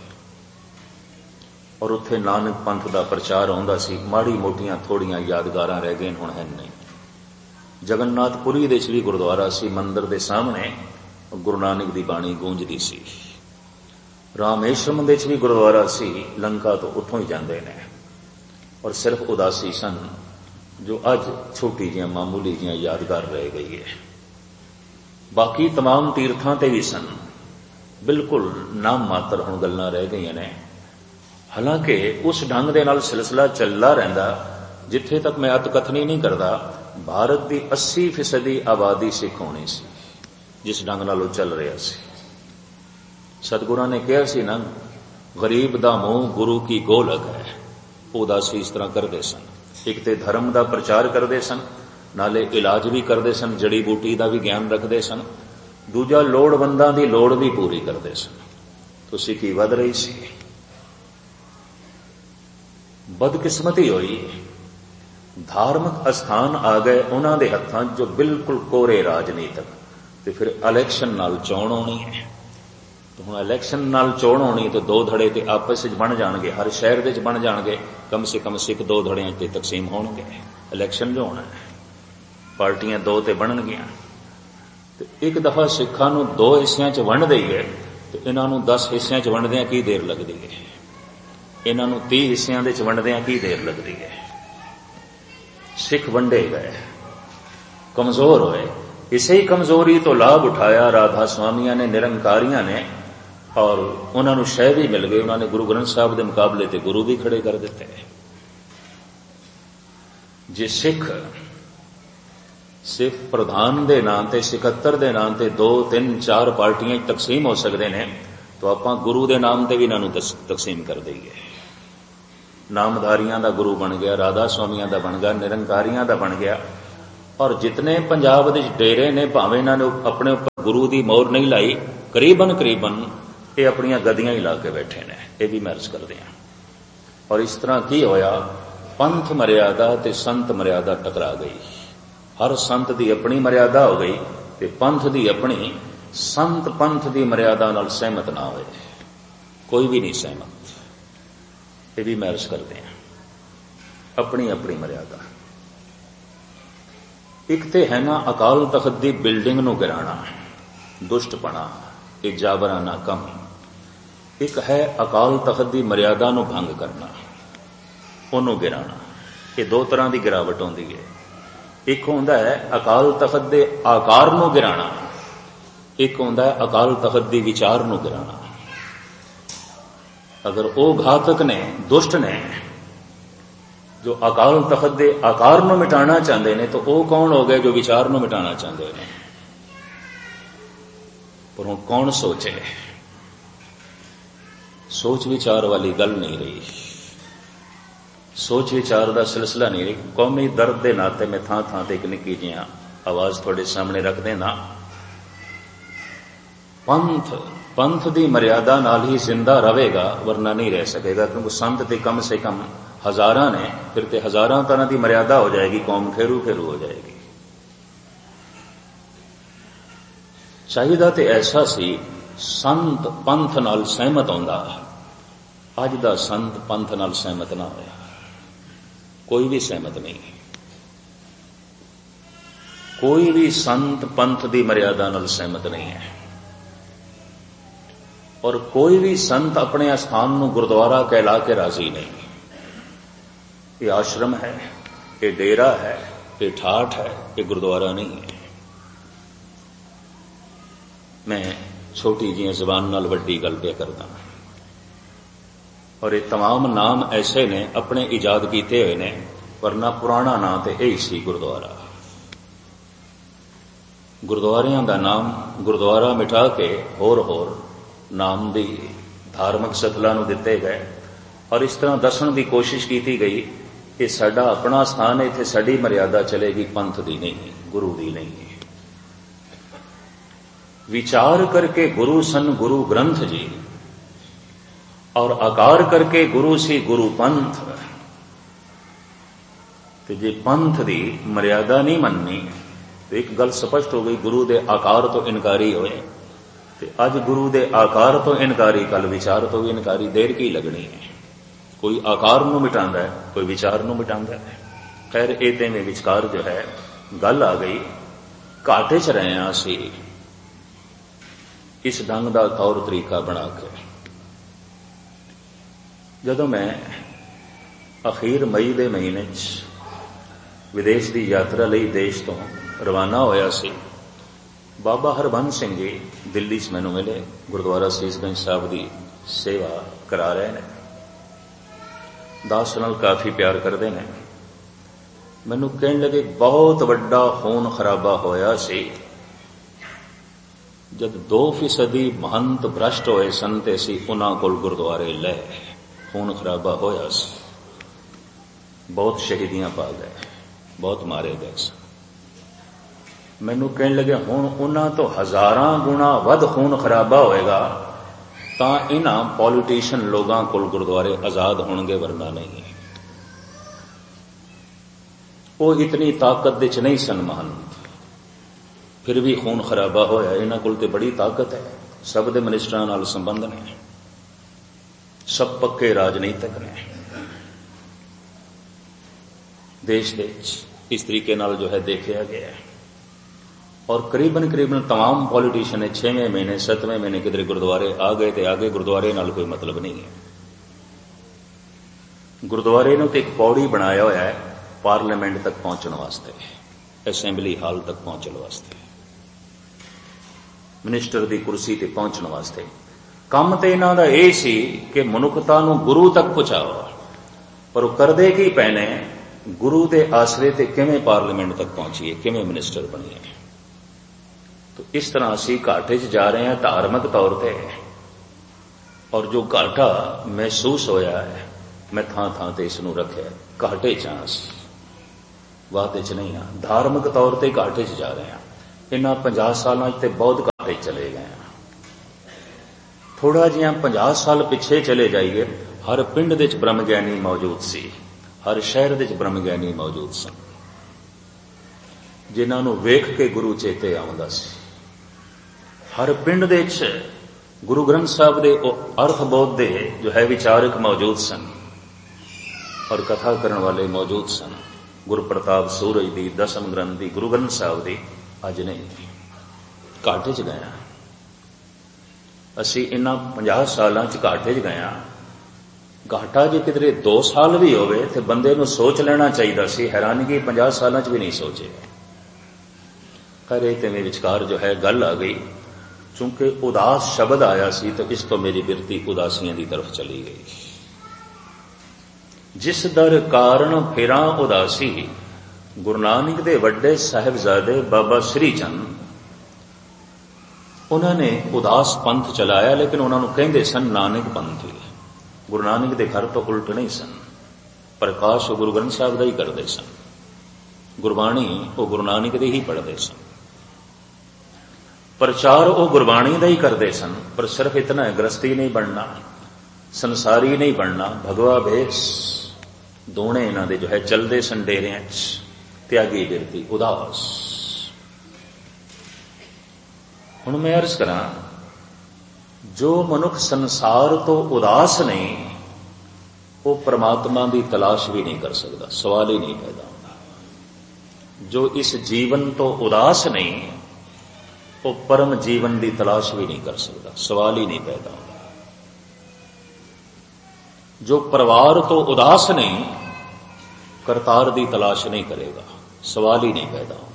और उत्थे नानक पंथ दा प्रचार होंदा सी। माड़ी मोटियां थोड़ियां यादगारां रह गईन, हुण है नहीं। जगन्नाथपुरी दे च भी गुरुद्वारा सी, मंदिर दे सामने गुरु नानक दी बाणी गूंजदी सी। रामेश्वरम दे च भी गुरुद्वारा सी, लंका तो उत्थों ही जांदे ने। और सिर्फ उदासी सन जो अज छोटी जिहां मामूली जिहां यादगार रह गई है। बाकी तमाम तीर्थां ते भी सन, बिल्कुल नाम मात्र हुण गल्लां रह गईयां ने। हालांकि उस ढंग दे नाल सिलसिला चलदा रहिंदा। जिथे तक मैं अतकथनी नहीं करदा, भारत की अस्सी फीसदी आबादी सिख होनी सी, जिस ढंग नाल चल रहा सी। सतगुरां ने कहा सी ना, गरीब दा मुंह गुरु की गोलक है। उदासी इस तरह करते सन। एक ते धर्म का प्रचार करते सन, नाले इलाज भी करते सन, जड़ी बूटी का भी ज्ञान रखते सन, दूजा लोड़वंदां दी लोड़ भी पूरी करते सन। तो सिखी वध रही सी। बदकिस्मती हुई, धार्मिक अस्थान आ गए उन्हां दे हत्थां जो बिल्कुल कोरे राजनीतिक। तो फिर इलैक्शन नाल चोण होनी है। तो हुण इलैक्शन नाल चोण होनी तो दो धड़े ते आपस विच बन जाणगे, हर शहर दे च बन जाणगे। कम से कम सिख दो धड़ियां ते तकसीम होणगे। इलैक्शन जो होना है, पार्टियां दो ते बनणगियां। तो एक दफा सिखां नूं दो हिस्सियां च वंड दईए तो इन्हां नूं दस हिस्सियां च वंडदियां की देर लगदी है, इन्हां नूं तीह हिस्सियां दे च वंडदियां की देर लगदी है। सिख वंडे गए, कमजोर होए। इसे ही कमजोरी तो लाभ उठाया राधा स्वामियां ने, निरंकारियां ने, और उन्होंने शह भी मिल गई। उन्होंने गुरु ग्रंथ साहब के मुकाबले ते गुरु भी खड़े कर दिते। जे सिख सिर्फ प्रधान दे नाम ते, सिकत्तर दे नाम ते दो तीन चार पार्टियां तकसीम हो सकते हैं, तो आपां गुरु दे नाम ते भी इन्हां नूं तकसीम कर दईए। नामधारियां दा गुरु बन गया, राधा स्वामियां दा बन गया, निरंकारियां दा बन गया। और जितने पंजाब दे डेरे ने भावें इन्हां ने अपने उपर गुरु दी मोहर नहीं लाई, करीबन करीबन ये अपनियां गद्दियां ही ला के बैठे ने। ये भी मैं अर्ज करदे हां। और इस तरह की होया, पंथ मर्यादा ते संत मर्यादा टकरा गई। हर संत दी अपनी मर्यादा हो गई ते पंथ दी अपनी। संत पंथ दी मर्यादा नाल सहमत ना होए, कोई भी नहीं सहमत। ये भी मैं अर्ज करदे हां, अपनी अपनी मर्यादा। एक ते है ना अकाल तख्त दी बिल्डिंग नूं गिराना, दुष्टपना, ये जाबराना कम। एक है अकाल तख्त दी मर्यादा नूं भंग करना, ओनूं गिराना। ये दो तरह की गिरावट होंदी है। एक होंदा है अकाल तख्त दे आकार नूं गिराना, एक होंदा है अकाल तख्त दी विचार नूं गिराना। अगर वो घातक ने, दुष्ट ने, जो अकाल तख्त दे आकार नूं मिटाना चाहते हैं, तो वो कौन हो गए जो विचार नूं मिटाना चाहते हैं? पर हुण कौन सोचे? सोच विचार वाली गल नहीं रही, सोच विचार का सिलसिला नहीं रही। कौमी दर्द के नाते मैं थां थां ते एक निक्की जी आवाज थोड़े सामने रख देना। पंथ पंथ की मर्यादा नाल ही जिंदा रहेगा, वरना नहीं रह सकेगा। क्योंकि संत ते कम से कम हजारां ने, फिर ते हजारां तरह की मर्यादा हो जाएगी, कौम फेरू फेरू हो जाएगी। चाहिदा ते ऐसा सी, संत पंथ नाल सहमत होंदा। अज दा संत पंथ नाल सहमत ना होया, कोई भी सहमत नहीं। कोई भी संत पंथ की मर्यादा नाल सहमत नहीं है। और कोई भी संत अपने स्थान नूं गुरुद्वारा कहला के राजी नहीं। ये आश्रम है, ये डेरा है, ये ठाठ है, ये गुरुद्वारा नहीं है। मैं छोटी जी जबान नाल वड्डी गल पे करदा। और ये तमाम नाम ऐसे ने अपने इजाद किए हुए ने, वरना पुराना नाम तो यही सी गुरुद्वारा। गुरुद्वारियां दा नाम गुरुद्वारा मिटा के होर होर नाम भी धार्मिक सतलां नूं दिते गए। और इस तरह दसन की कोशिश की गई कि साडा अपना स्थान है, इत्थे साडी मर्यादा चलेगी, पंथ दी नहीं, गुरु दी नहीं। विचार करके गुरु सन गुरु ग्रंथ जी, और आकार करके गुरु सी गुरु पंथ। ते जे पंथ दी मर्यादा नहीं मननी तो एक गल स्पष्ट हो गई, गुरु दे आकार तो इनकारी होए। ते अज गुरु दे आकार तो इनकारी, कल विचार तो भी इनकारी। देर की लगनी है। कोई आकार नूं मिटांदा है, कोई विचार नूं मिटांदा है। खैर इहदे में विचकार जो है गल आ गई। घाटे च रहे हैं असी इस ढंग का तौर तरीका बना के। जदों मैं अखीर मई के महीने विदेश की यात्रा लई देश तो रवाना होया सी, बाबा हरबंस सिंह जी दिल्ली से मैनू मिले। गुरुद्वारा सीसगंज साहब की सेवा करा रहे हैं, दास नाल काफी प्यार करते हैं। मैनू कहने लगे बहुत वड्डा खून खराबा होया सी जब दो फीसदी महंत भ्रष्ट होए सन ते असीं उन्हां कोल गुरुद्वारे ले। खून खराबा होया सी, बहुत शहीदियां पा गए, बहुत मारे गए सन। मैनू कहने लगे हुण उन्हां तो हजारां गुणा वध खून खराबा होएगा तां इन्हां पॉलिटिशियन लोगां कोल गुरुद्वारे आजाद होणगे, वरना नहीं। वो इतनी ताकत दे च नहीं सन महंत, फिर भी खून खराबा होया। इन्हां कोल ते बड़ी ताकत है, सब दे मिनिस्टरां नाल संबंध ने, सब पक्के राजनीतिक ने। देश दे इस तरीके नाल जो है देखा गया है। और करीबन करीबन तमाम पॉलिटिशियन छेवें महीने सतवें महीने किधरे गुरुद्वारे आ गए तो आगे गुरुद्वारे नाल कोई मतलब नहीं है। गुरुद्वारे नूं ते एक पौड़ी बनाया होया है पार्लीमेंट तक पहुंचने वास्ते, असैंबली हाल तक पहुंचने वास्ते, मिनिस्टर की कुर्सी ते पहुंचने वास्ते। काम तो इन्हां दा यह सी कि मनुखता नूं गुरु तक पहुंचाओ, पर करदे की पैने गुरु के आसरे ते किवें पार्लीमेंट तक पहुंचीए, किवें मिनिस्टर बनीए। तो इस तरह असी घाटे च जा रहे हैं धार्मिक तौर पर। और जो घाटा महसूस होया है मैं थां थां ते इस नूं रखिया, घाटे च हां असीं, वादे च नहीं हां। धार्मिक तौर ते घाटे च जा रहे हैं। इन्हां पंजाह सालां च ते बहुत घाटे चले गए हैं। थोड़ा जिहा पंजाह साल पिछे चले जाइए, हर पिंड दे च ब्रह्म ज्ञानी मौजूद सी, हर शहर दे च ब्रह्म ज्ञानी मौजूद सन, जिन्हां नूं वेख के गुरु चेते आउंदा सी। हर पिंड दे च गुरु ग्रंथ साहब दे अर्थ बोध दे जो है विचारक मौजूद सन और कथा करन वाले मौजूद सन। गुरु प्रताप सूरज दी, दसम ग्रंथ दी, गुरु ग्रंथ साहब दी अज नहीं थी। घाटे च गया असी, इन्हां पंजाह सालां च घाटे च गया। घाटा जे किधरे दो साल भी होवे ते बंदे नूं सोच लेना चाहिए सी, हैरानगी पंजाह सालां च भी नहीं सोचे। खैर ये ते विचकार जो है गल आ गई, चूंकि उदास शब्द आया सी तो इस तो मेरी बिरती उदासियां की तरफ चली गई। जिस दर कारण फिरा उदासी, गुरु नानक दे वड्डे साहिबजादे बाबा श्री चंद, उन्होंने उदास पंथ चलाया, लेकिन उन्होंने कहते सन नानक पंथी। गुरु नानक दे घर तो उल्ट नहीं सन, प्रकाश गुरु ग्रंथ साहब का ही करते सन, गुरबाणी वो गुरु नानक दे ही पढ़ते सन, प्रचार वो गुरबाणी का ही करते सन। पर सिर्फ इतना है, गृहस्थी नहीं बनना, संसारी नहीं बनना, भगवा भेष दोने इन्हां दे जो है चलते सन डेरियां च, त्यागी बिरती उदास। हुण मैं अर्ज करा, जो मनुख संसार तो उदास नहीं, वो परमात्मा की तलाश भी नहीं कर सकता, सवाल ही नहीं पैदा होता। जो इस जीवन तो उदास नहीं, वो परम जीवन की तलाश भी नहीं कर सकता, सवाल ही नहीं पैदा होता। जो परिवार तो उदास नहीं, करतार की तलाश नहीं करेगा, सवाल ही नहीं पैदा होता।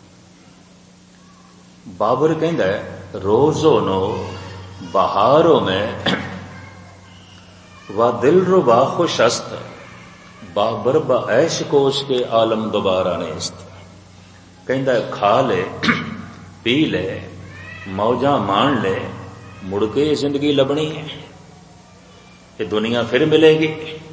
बाबर कहता है, रोजो नो बहारों में व दिल रुबा खुशस्त, बाबर ब ऐश कोश के आलम दोबारा नेस्त। कहता है, खा ले पी ले, मौजा मान ले, मुड़ के जिंदगी लबनी है, ये दुनिया फिर मिलेगी।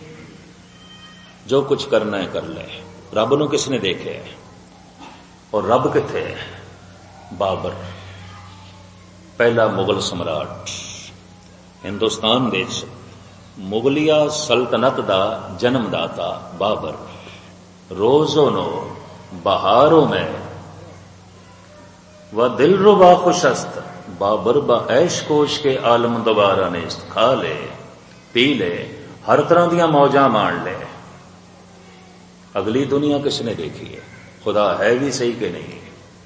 जो कुछ करना है कर ले। रब नूं किसने देखे है? और रब किथे है? बाबर, पहला मुगल सम्राट, हिंदुस्तान देश मुगलिया सल्तनत दा जन्मदाता बाबर। रोजो नो बहारों में व दिल रुबा खुशस्त, बाबर ब ऐश कोश के आलम दोबारा नेस्त। खा ले पी ले, हर तरह दियां मौजा मान ले। अगली दुनिया किसने देखी है? खुदा है भी सही कि नहीं?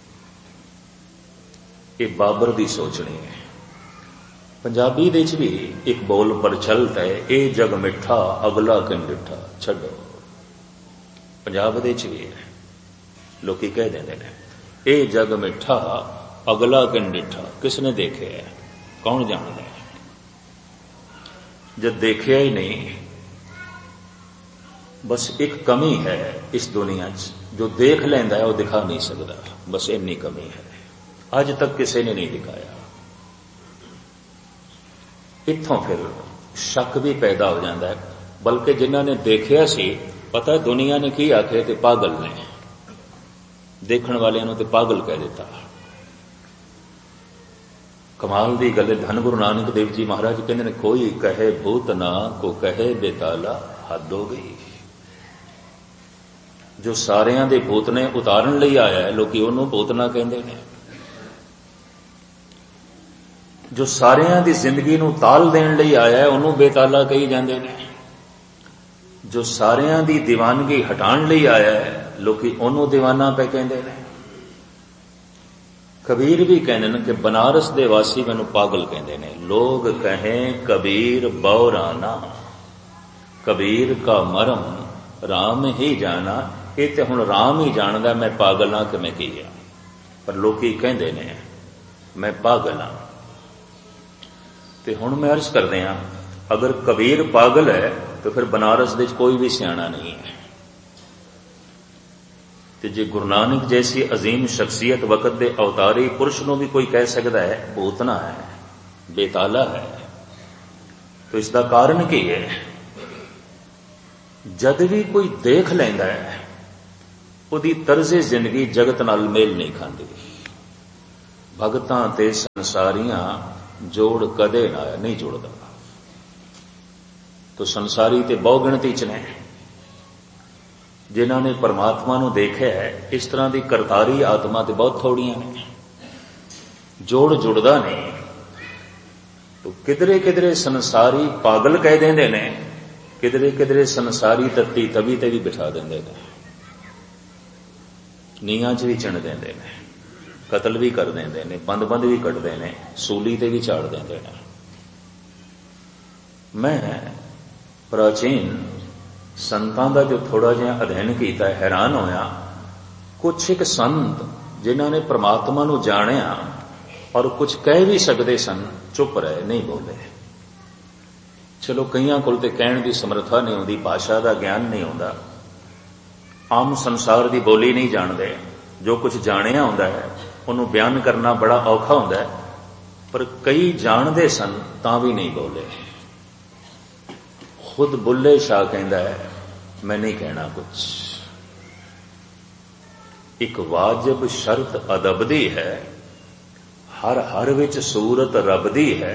ये बाबर दी सोचनी है। पंजाबी दे भी एक बोल प्रचलित है, ए जग मिठा अगला किन डिठा। छड्डो, पंजाब दे भी है, लोग कह देंगे ने, ए जग मिठा अगला किन डिठा। किसने देखे है? कौन जानता है? जब देखिया ही नहीं, बस एक कमी है इस दुनिया च, जो देख लेंदा है वो दिखा नहीं सकता, बस इन्नी कमी है। अज तक किसी ने नहीं दिखाया। इत्थों फिर शक भी पैदा हो जाता है, बल्कि जिन्हों ने देखिया सी, पता है दुनिया ने की आखे ते पागल ने, देखण वाले ते पागल कह दिता। कमाल दी गल, धन गुरु नानक देव जी महाराज कहते ने, कोई कहे भूत ना को कहे बेताला, हद हो गई। जो सारियां दे भूत ने उतारन लई आया है, लोग उन्होंने भूत ना कहते हैं। जो सारियां दी जिंदगी नूं ताल देण लई आया है, उन्होंने बेताला कही जाते हैं। जो सारियां दी दीवानगी हटाण लई आया है, लोग उन्होंने दीवाना पे कहते हैं। कबीर भी कहते कि बनारस दे वासी मैनू पागल कहते हैं। लोग कहें कबीर बौराना, कबीर का मरम राम ही जाना। ये तो हुण राम ही जानदा, मैं पागल हाँ कि मैं की हाँ, पर लोग कहते हैं मैं पागल हाँ। तो हुण मैं अर्ज करदे हां, अगर कबीर पागल है तो फिर बनारस दे कोई भी सियाणा नहीं है। तो जे गुरु नानक जैसी अजीम शख्सियत वक़्त दे अवतारी पुरुष नूं भी कोई कह सकता है भूतना है, बेताला है, तो इसका कारण की है? जद भी कोई देख लैंदा है उहदी तर्जे जिंदगी जगत नाल मेल नहीं खांदी। भगतां ते संसारियां जोड़ कदे ना नहीं जुड़दा। तो संसारी ते बहु गिणती च ने जिन्हां ने परमात्मा नूं देखिया है। इस तरह की करतारी आत्मा ते बहुत थोड़ियां ने, जोड़ जुड़दा नहीं। तो किधरे किधरे संसारी पागल कह देंदे ने, किधरे किधरे संसारी तत्ती तवी ते भी बिठा देंदे ने, नीहां च भी चिण देंदे ने, कतल भी कर देंदे ने, बंद बंद भी कटदे ने, सूली ते भी चाड़ देंदे ने। मैं प्राचीन संतां दा जो थोड़ा जिहा अध्ययन किया हैरान होया। कुछ एक संत जिन्हां ने परमात्मा नूं जाणिया और कुछ कह भी सकते सन, चुप रहे, नहीं बोले। चलो कईयां कोल ते कहण दी समर्था नहीं होंदी, भाषा का ज्ञान नहीं होंदा, आम संसार की बोली नहीं जानते। जो कुछ जाणिया होंदा है उन्होंने बयान करना बड़ा औखा होंदा है, पर कई जानते सन तां भी नहीं बोले। खुद बुल्ले शाह कहता है मैं नहीं कहना कुछ। एक वाजिब शर्त अदब दी है, हर हर विच सूरत रब दी है।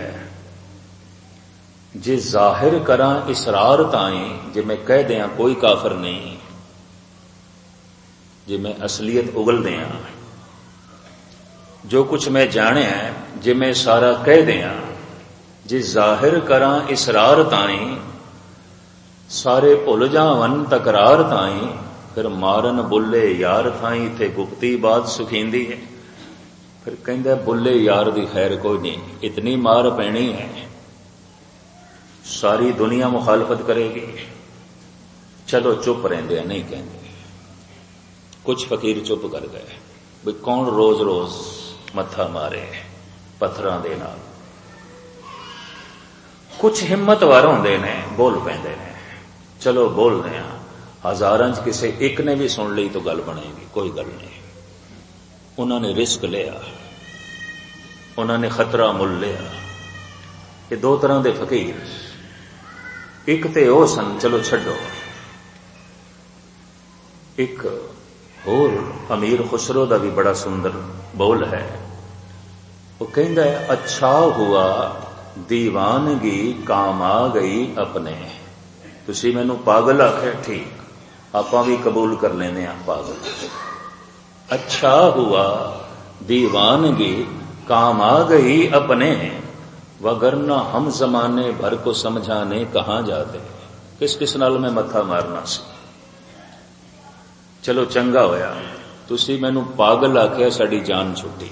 जे जाहिर करा इसरार ताई, जे मैं कह दिया कोई काफर नहीं, जे मैं असलियत उगल दिया, जो कुछ मैं जाने है जे मैं सारा कह दिया, जे जाहिर करा इसरार ताई, सारे भुल जावन तकरार ताई, फिर मारन बुल्ले यार थाई, थे गुप्ती बात सुखींदी है। फिर कहंदा बुल्ले यार दी खैर कोई नहीं, इतनी मार पैनी है सारी दुनिया मुखालफत करेगी। चलो चुप रहंदे नहीं कहंदे। कुछ फकीर चुप कर गए, भी कौन रोज रोज मत्था मारे पत्थरां दे नाल। कुछ हिम्मतवार होंदे ने, बोल पैंदे ने, चलो बोलदे हां। हजारां च किसे एक ने भी सुन ली तो गल बनेगी, कोई गल नहीं। उन्होंने रिस्क लिया, उन्होंने खतरा मुल लिया। ये दो तरह के फकीर, एक ते ओ सन चलो छड्डो, एक होर अमीर खुसरो का भी बड़ा सुंदर बोल है। वो कहता है अच्छा हुआ दीवानगी काम आ गई अपने। तुसी मैनू पागल आखे, ठीक, आपां भी कबूल कर लेने आ पागल। अच्छा हुआ दीवानगी काम आ गई अपने, वगरना हम जमाने भर को समझाने कहां जाते। किस किस नाल मैं मत्था मारना सी। चलो चंगा होया तुसी मैनू पागल आख्या, साड़ी जान छुट्टी।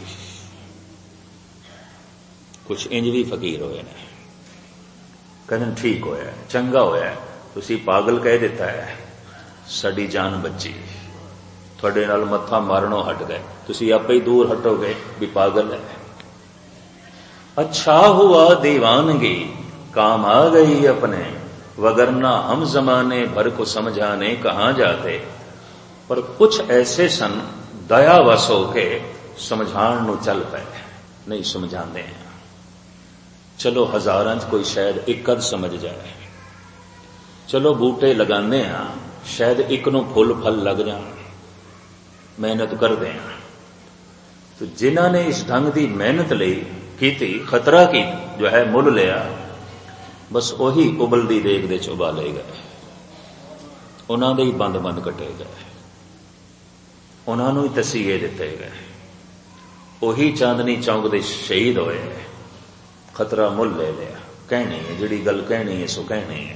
कुछ इंज भी फकीर होए ने, कहते ठीक होया, चंगा होया, तुसी पागल कह दिता है, साड़ी जान बची। थोड़े नाल मत्था मारनों हट गए, तुसी आपे ही दूर हटोगे भी पागल है। अच्छा हुआ दीवानगी काम आ गई अपने, वगरना हम जमाने भर को समझाने कहां जाते। पर कुछ ऐसे सन दया वस होके समझाण नूं चल पे, नहीं समझाते हैं। चलो हजारां च कोई शायद एक अद समझ जाए। चलो बूटे लगाने हैं, शायद एक नूं फुल फल लग जाए, मेहनत करते हैं। तो जिन्हां ने इस ढंग की मेहनत ली की, खतरा की जो है मुल लिया, बस वही उबलदी देग दे च उबाले गए। उन्हां दे ही बंद बंद कटे गए, उन्होंने ही तसीहे दिते गए। उही चांदनी चौक दे शहीद होए, खतरा मुल ले लिया। कहनी है जिहड़ी गल कहनी है सो कहनी है।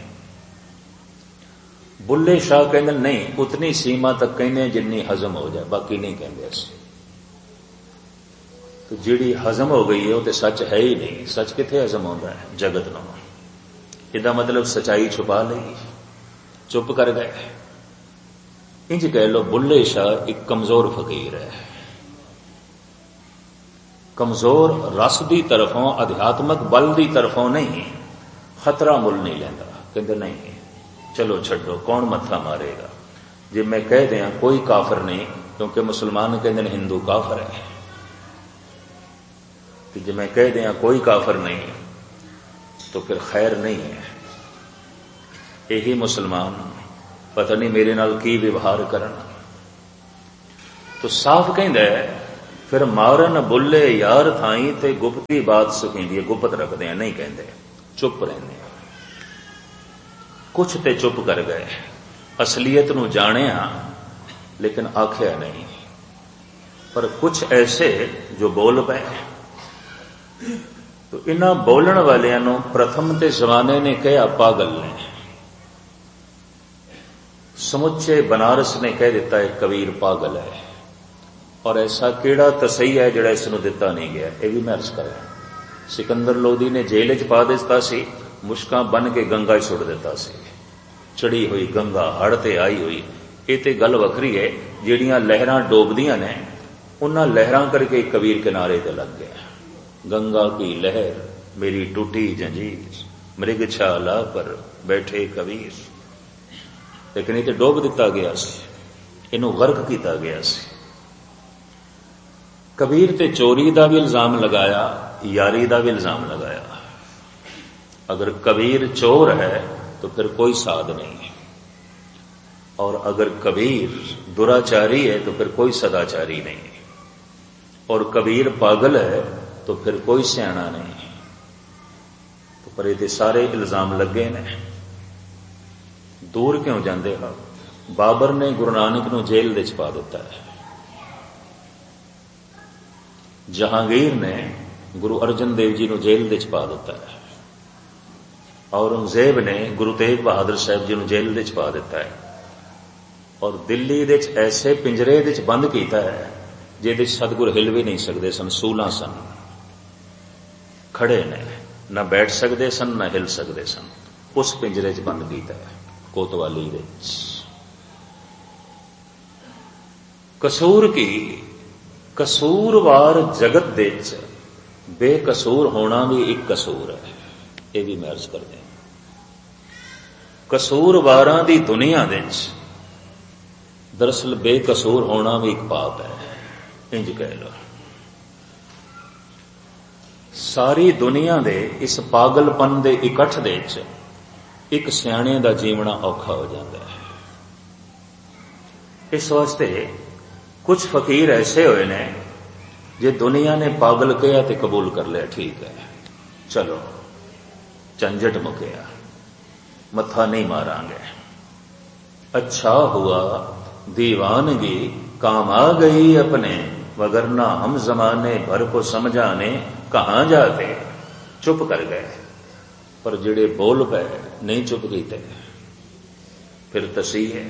बुल्ले शाह कहते नहीं, उतनी सीमा तक कहने जिन्नी हजम हो जाए, बाकी नहीं कहते अस। तो जिहड़ी हजम हो गई है वो तो सच है ही नहीं। सच किथे हजम होता है जगत नूं। इहदा मतलब सच्चाई छुपा ली, चुप कर गए। इंज कह लो बुल्ले शाह एक कमजोर फकीर है। कमजोर रस की तरफों, अध्यात्मक बल की तरफों नहीं, खतरा मुल नहीं लेंदा। कहते नहीं चलो छड्डो, कौन मत्था मारेगा। जे मैं कह दिया कोई काफर नहीं, क्योंकि मुसलमान कहते हिंदू काफर है, कि जे मैं कह दिया कोई काफर नहीं तो फिर खैर नहीं है। यही मुसलमान पता नहीं मेरे नाल की व्यवहार करन। तो साफ कहंदा है फिर मारन बुले यार थाई ते गुप्ती बात सुखींदी है। गुप्त रखते हैं, नहीं कहते, चुप रहंदे। कुछ ते चुप कर गए, असलीयत नूं जाणिया लेकिन आख्या नहीं। पर कुछ ऐसे जो बोल पे। तो इन्हां बोलण वालियां नूं प्रथम ते जमाने ने कहा पागल ने, समुचे बनारस ने कह दिता है कबीर पागल है। और ऐसा केड़ा तसई है जिहड़ा इस नूं दिता नहीं गया, यह भी मैं अर्ज करा। सिकंदर लोधी ने जेल च पा दिता सी, मुश्कां बन के गंगा च सुट दिता सी। चढ़ी हुई गंगा हड़ ते आई हुई, ये तो गल वखरी है। जिहड़ियां लहरां डोबदियां ने उन्हां लहरां करके कबीर किनारे ते लग गया। गंगा की लहर मेरी टूटी जंजीर, मृगशाला पर बैठे कबीर। लेकिन ये डोब दिता गया सी, इनू गर्क किया गया सी। कबीर ते चोरी का भी इल्जाम लगाया, यारी का भी इल्जाम लगाया। अगर कबीर चोर है तो फिर कोई साध नहीं है, और अगर कबीर दुराचारी है तो फिर कोई सदाचारी नहीं है, और कबीर पागल है तो फिर कोई सियाणा नहीं है। तो पर ये सारे इल्जाम लगे ने। दूर क्यों जाते हो? बाबर ने गुरु नानक नूं जेल दे पा दिता है। जहांगीर ने गुरु अर्जन देव जी नूं जेल दे पा दिता है। औरंगजेब ने गुरु तेग बहादुर साहब जी नूं जेल दे पा दिता है। और दिल्ली दे ऐसे पिंजरे दे बंद किया है जिहदे सतगुर हिल भी नहीं सकते सन। सूलां सन, खड़े ने, न बैठ सकते सन न हिल सकते सन। उस पिंजरे च बंद किया है कोतवाली दे। कसूर की कसूरवार जगत दे बेकसूर होना भी एक कसूर है, ये भी मैं अर्ज कर दें। कसूरवारां दी दुनिया दे दरअसल बेकसूर होना भी एक पाप है, इंज कह लो। सारी दुनिया दे इस पागलपन दे इकट्ठ दे एक सियाणे दा जीवना औखा हो जाता है। इस वास्ते कुछ फकीर ऐसे हुए ने जे दुनिया ने पागल कहा तो कबूल कर लिया, ठीक है चलो झंझट मुकिया, मत्था नहीं मारांगे। अच्छा हुआ दीवानगी काम आ गई अपने, वगरना हम जमाने भर को समझाने कहां जाते। चुप कर गए, पर जिहड़े बोल पे नहीं चुप कीते फिर तसी है।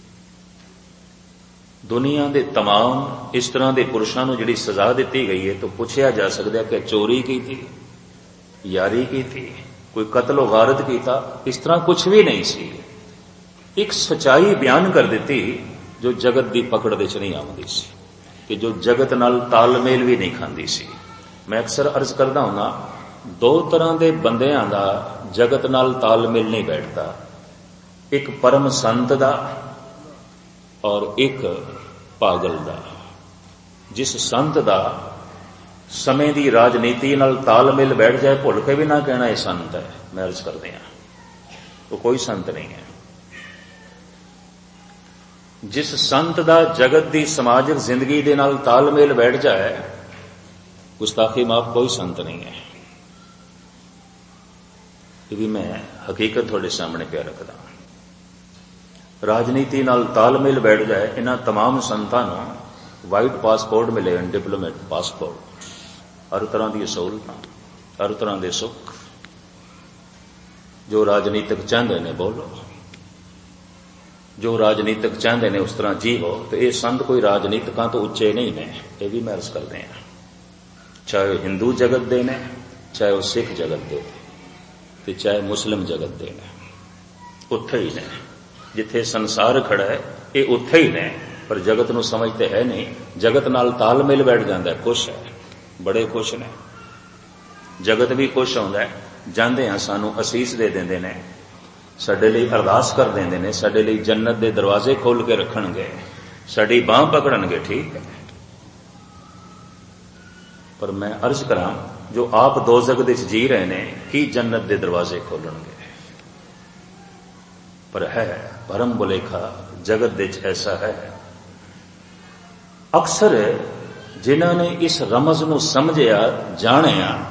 दुनिया के तमाम इस तरह के पुरुषों को जिहड़ी सजा दी गई है, तो पूछा जा सकता है कि चोरी की थी, यारी की थी, कोई कत्लो गारत किया, इस तरह कुछ भी नहीं सी। एक सच्चाई बयान कर दी जो जगत की पकड़ दे च नहीं आती सी, कि जो जगत नाल तालमेल भी नहीं खाती सी। मैं अक्सर अर्ज करदा हुंदा, दो तरह के बंदियां दा जगत नाल तालमेल नहीं बैठता, एक परम संत दा और एक पागल दा। जिस संत दा समय की राजनीति नाल तालमेल बैठ जाए, भुल के भी ना कहना यह संत है, मैं अर्ज करदे हां, वो कोई संत नहीं है। जिस संत दा जगत की समाजिक जिंदगी दे नाल तालमेल बैठ जाए, गुस्ताखी माफ कोई संत नहीं है। ये भी मैं हकीकत थोड़े सामने पे रखदा। राजनीति नाल तालमेल बैठ जाए, इन्हां तमाम संतां नूं वाइट पासपोर्ट मिले, डिप्लोमेट पासपोर्ट, हर तरह की सहूलतां, हर तरह के सुख। जो राजनीतिक चाहते ने बोलो, जो राजनीतिक चाहते ने उस तरह जीवो। तो ये संत कोई राजनीतिकां तो उच्चे नहीं ने, ये भी मैं अर्ज करदे हां। चाहे हिंदू जगत दे ने, चाहे वह सिख जगत दे, ते चाहे मुस्लिम जगत दे ने, उत्थे ही ने। जिथे संसार खड़ा है ये उत्थे ही ने, पर जगत नूं समझते है नहीं। जगत नाल तालमेल बैठ जाता है, खुश है, बड़े खुश ने। जगत भी खुश होंदा है। जांदे हां सानू असीस दे देंदे ने, साडे लई अरदास कर देंदे ने, साडे लई जन्नत दे दरवाजे खोल के रखणगे, साडी बांह पकड़नगे, ठीक है। पर मैं अर्ज करां, जो आप दोज़ख दे जी रहे ने, की जन्नत दे दरवाजे खोलणगे? पर है भरम भुलेखा जगत विच ऐसा है। अक्सर जिन्हां ने इस रमज नूं समझिया जाणिया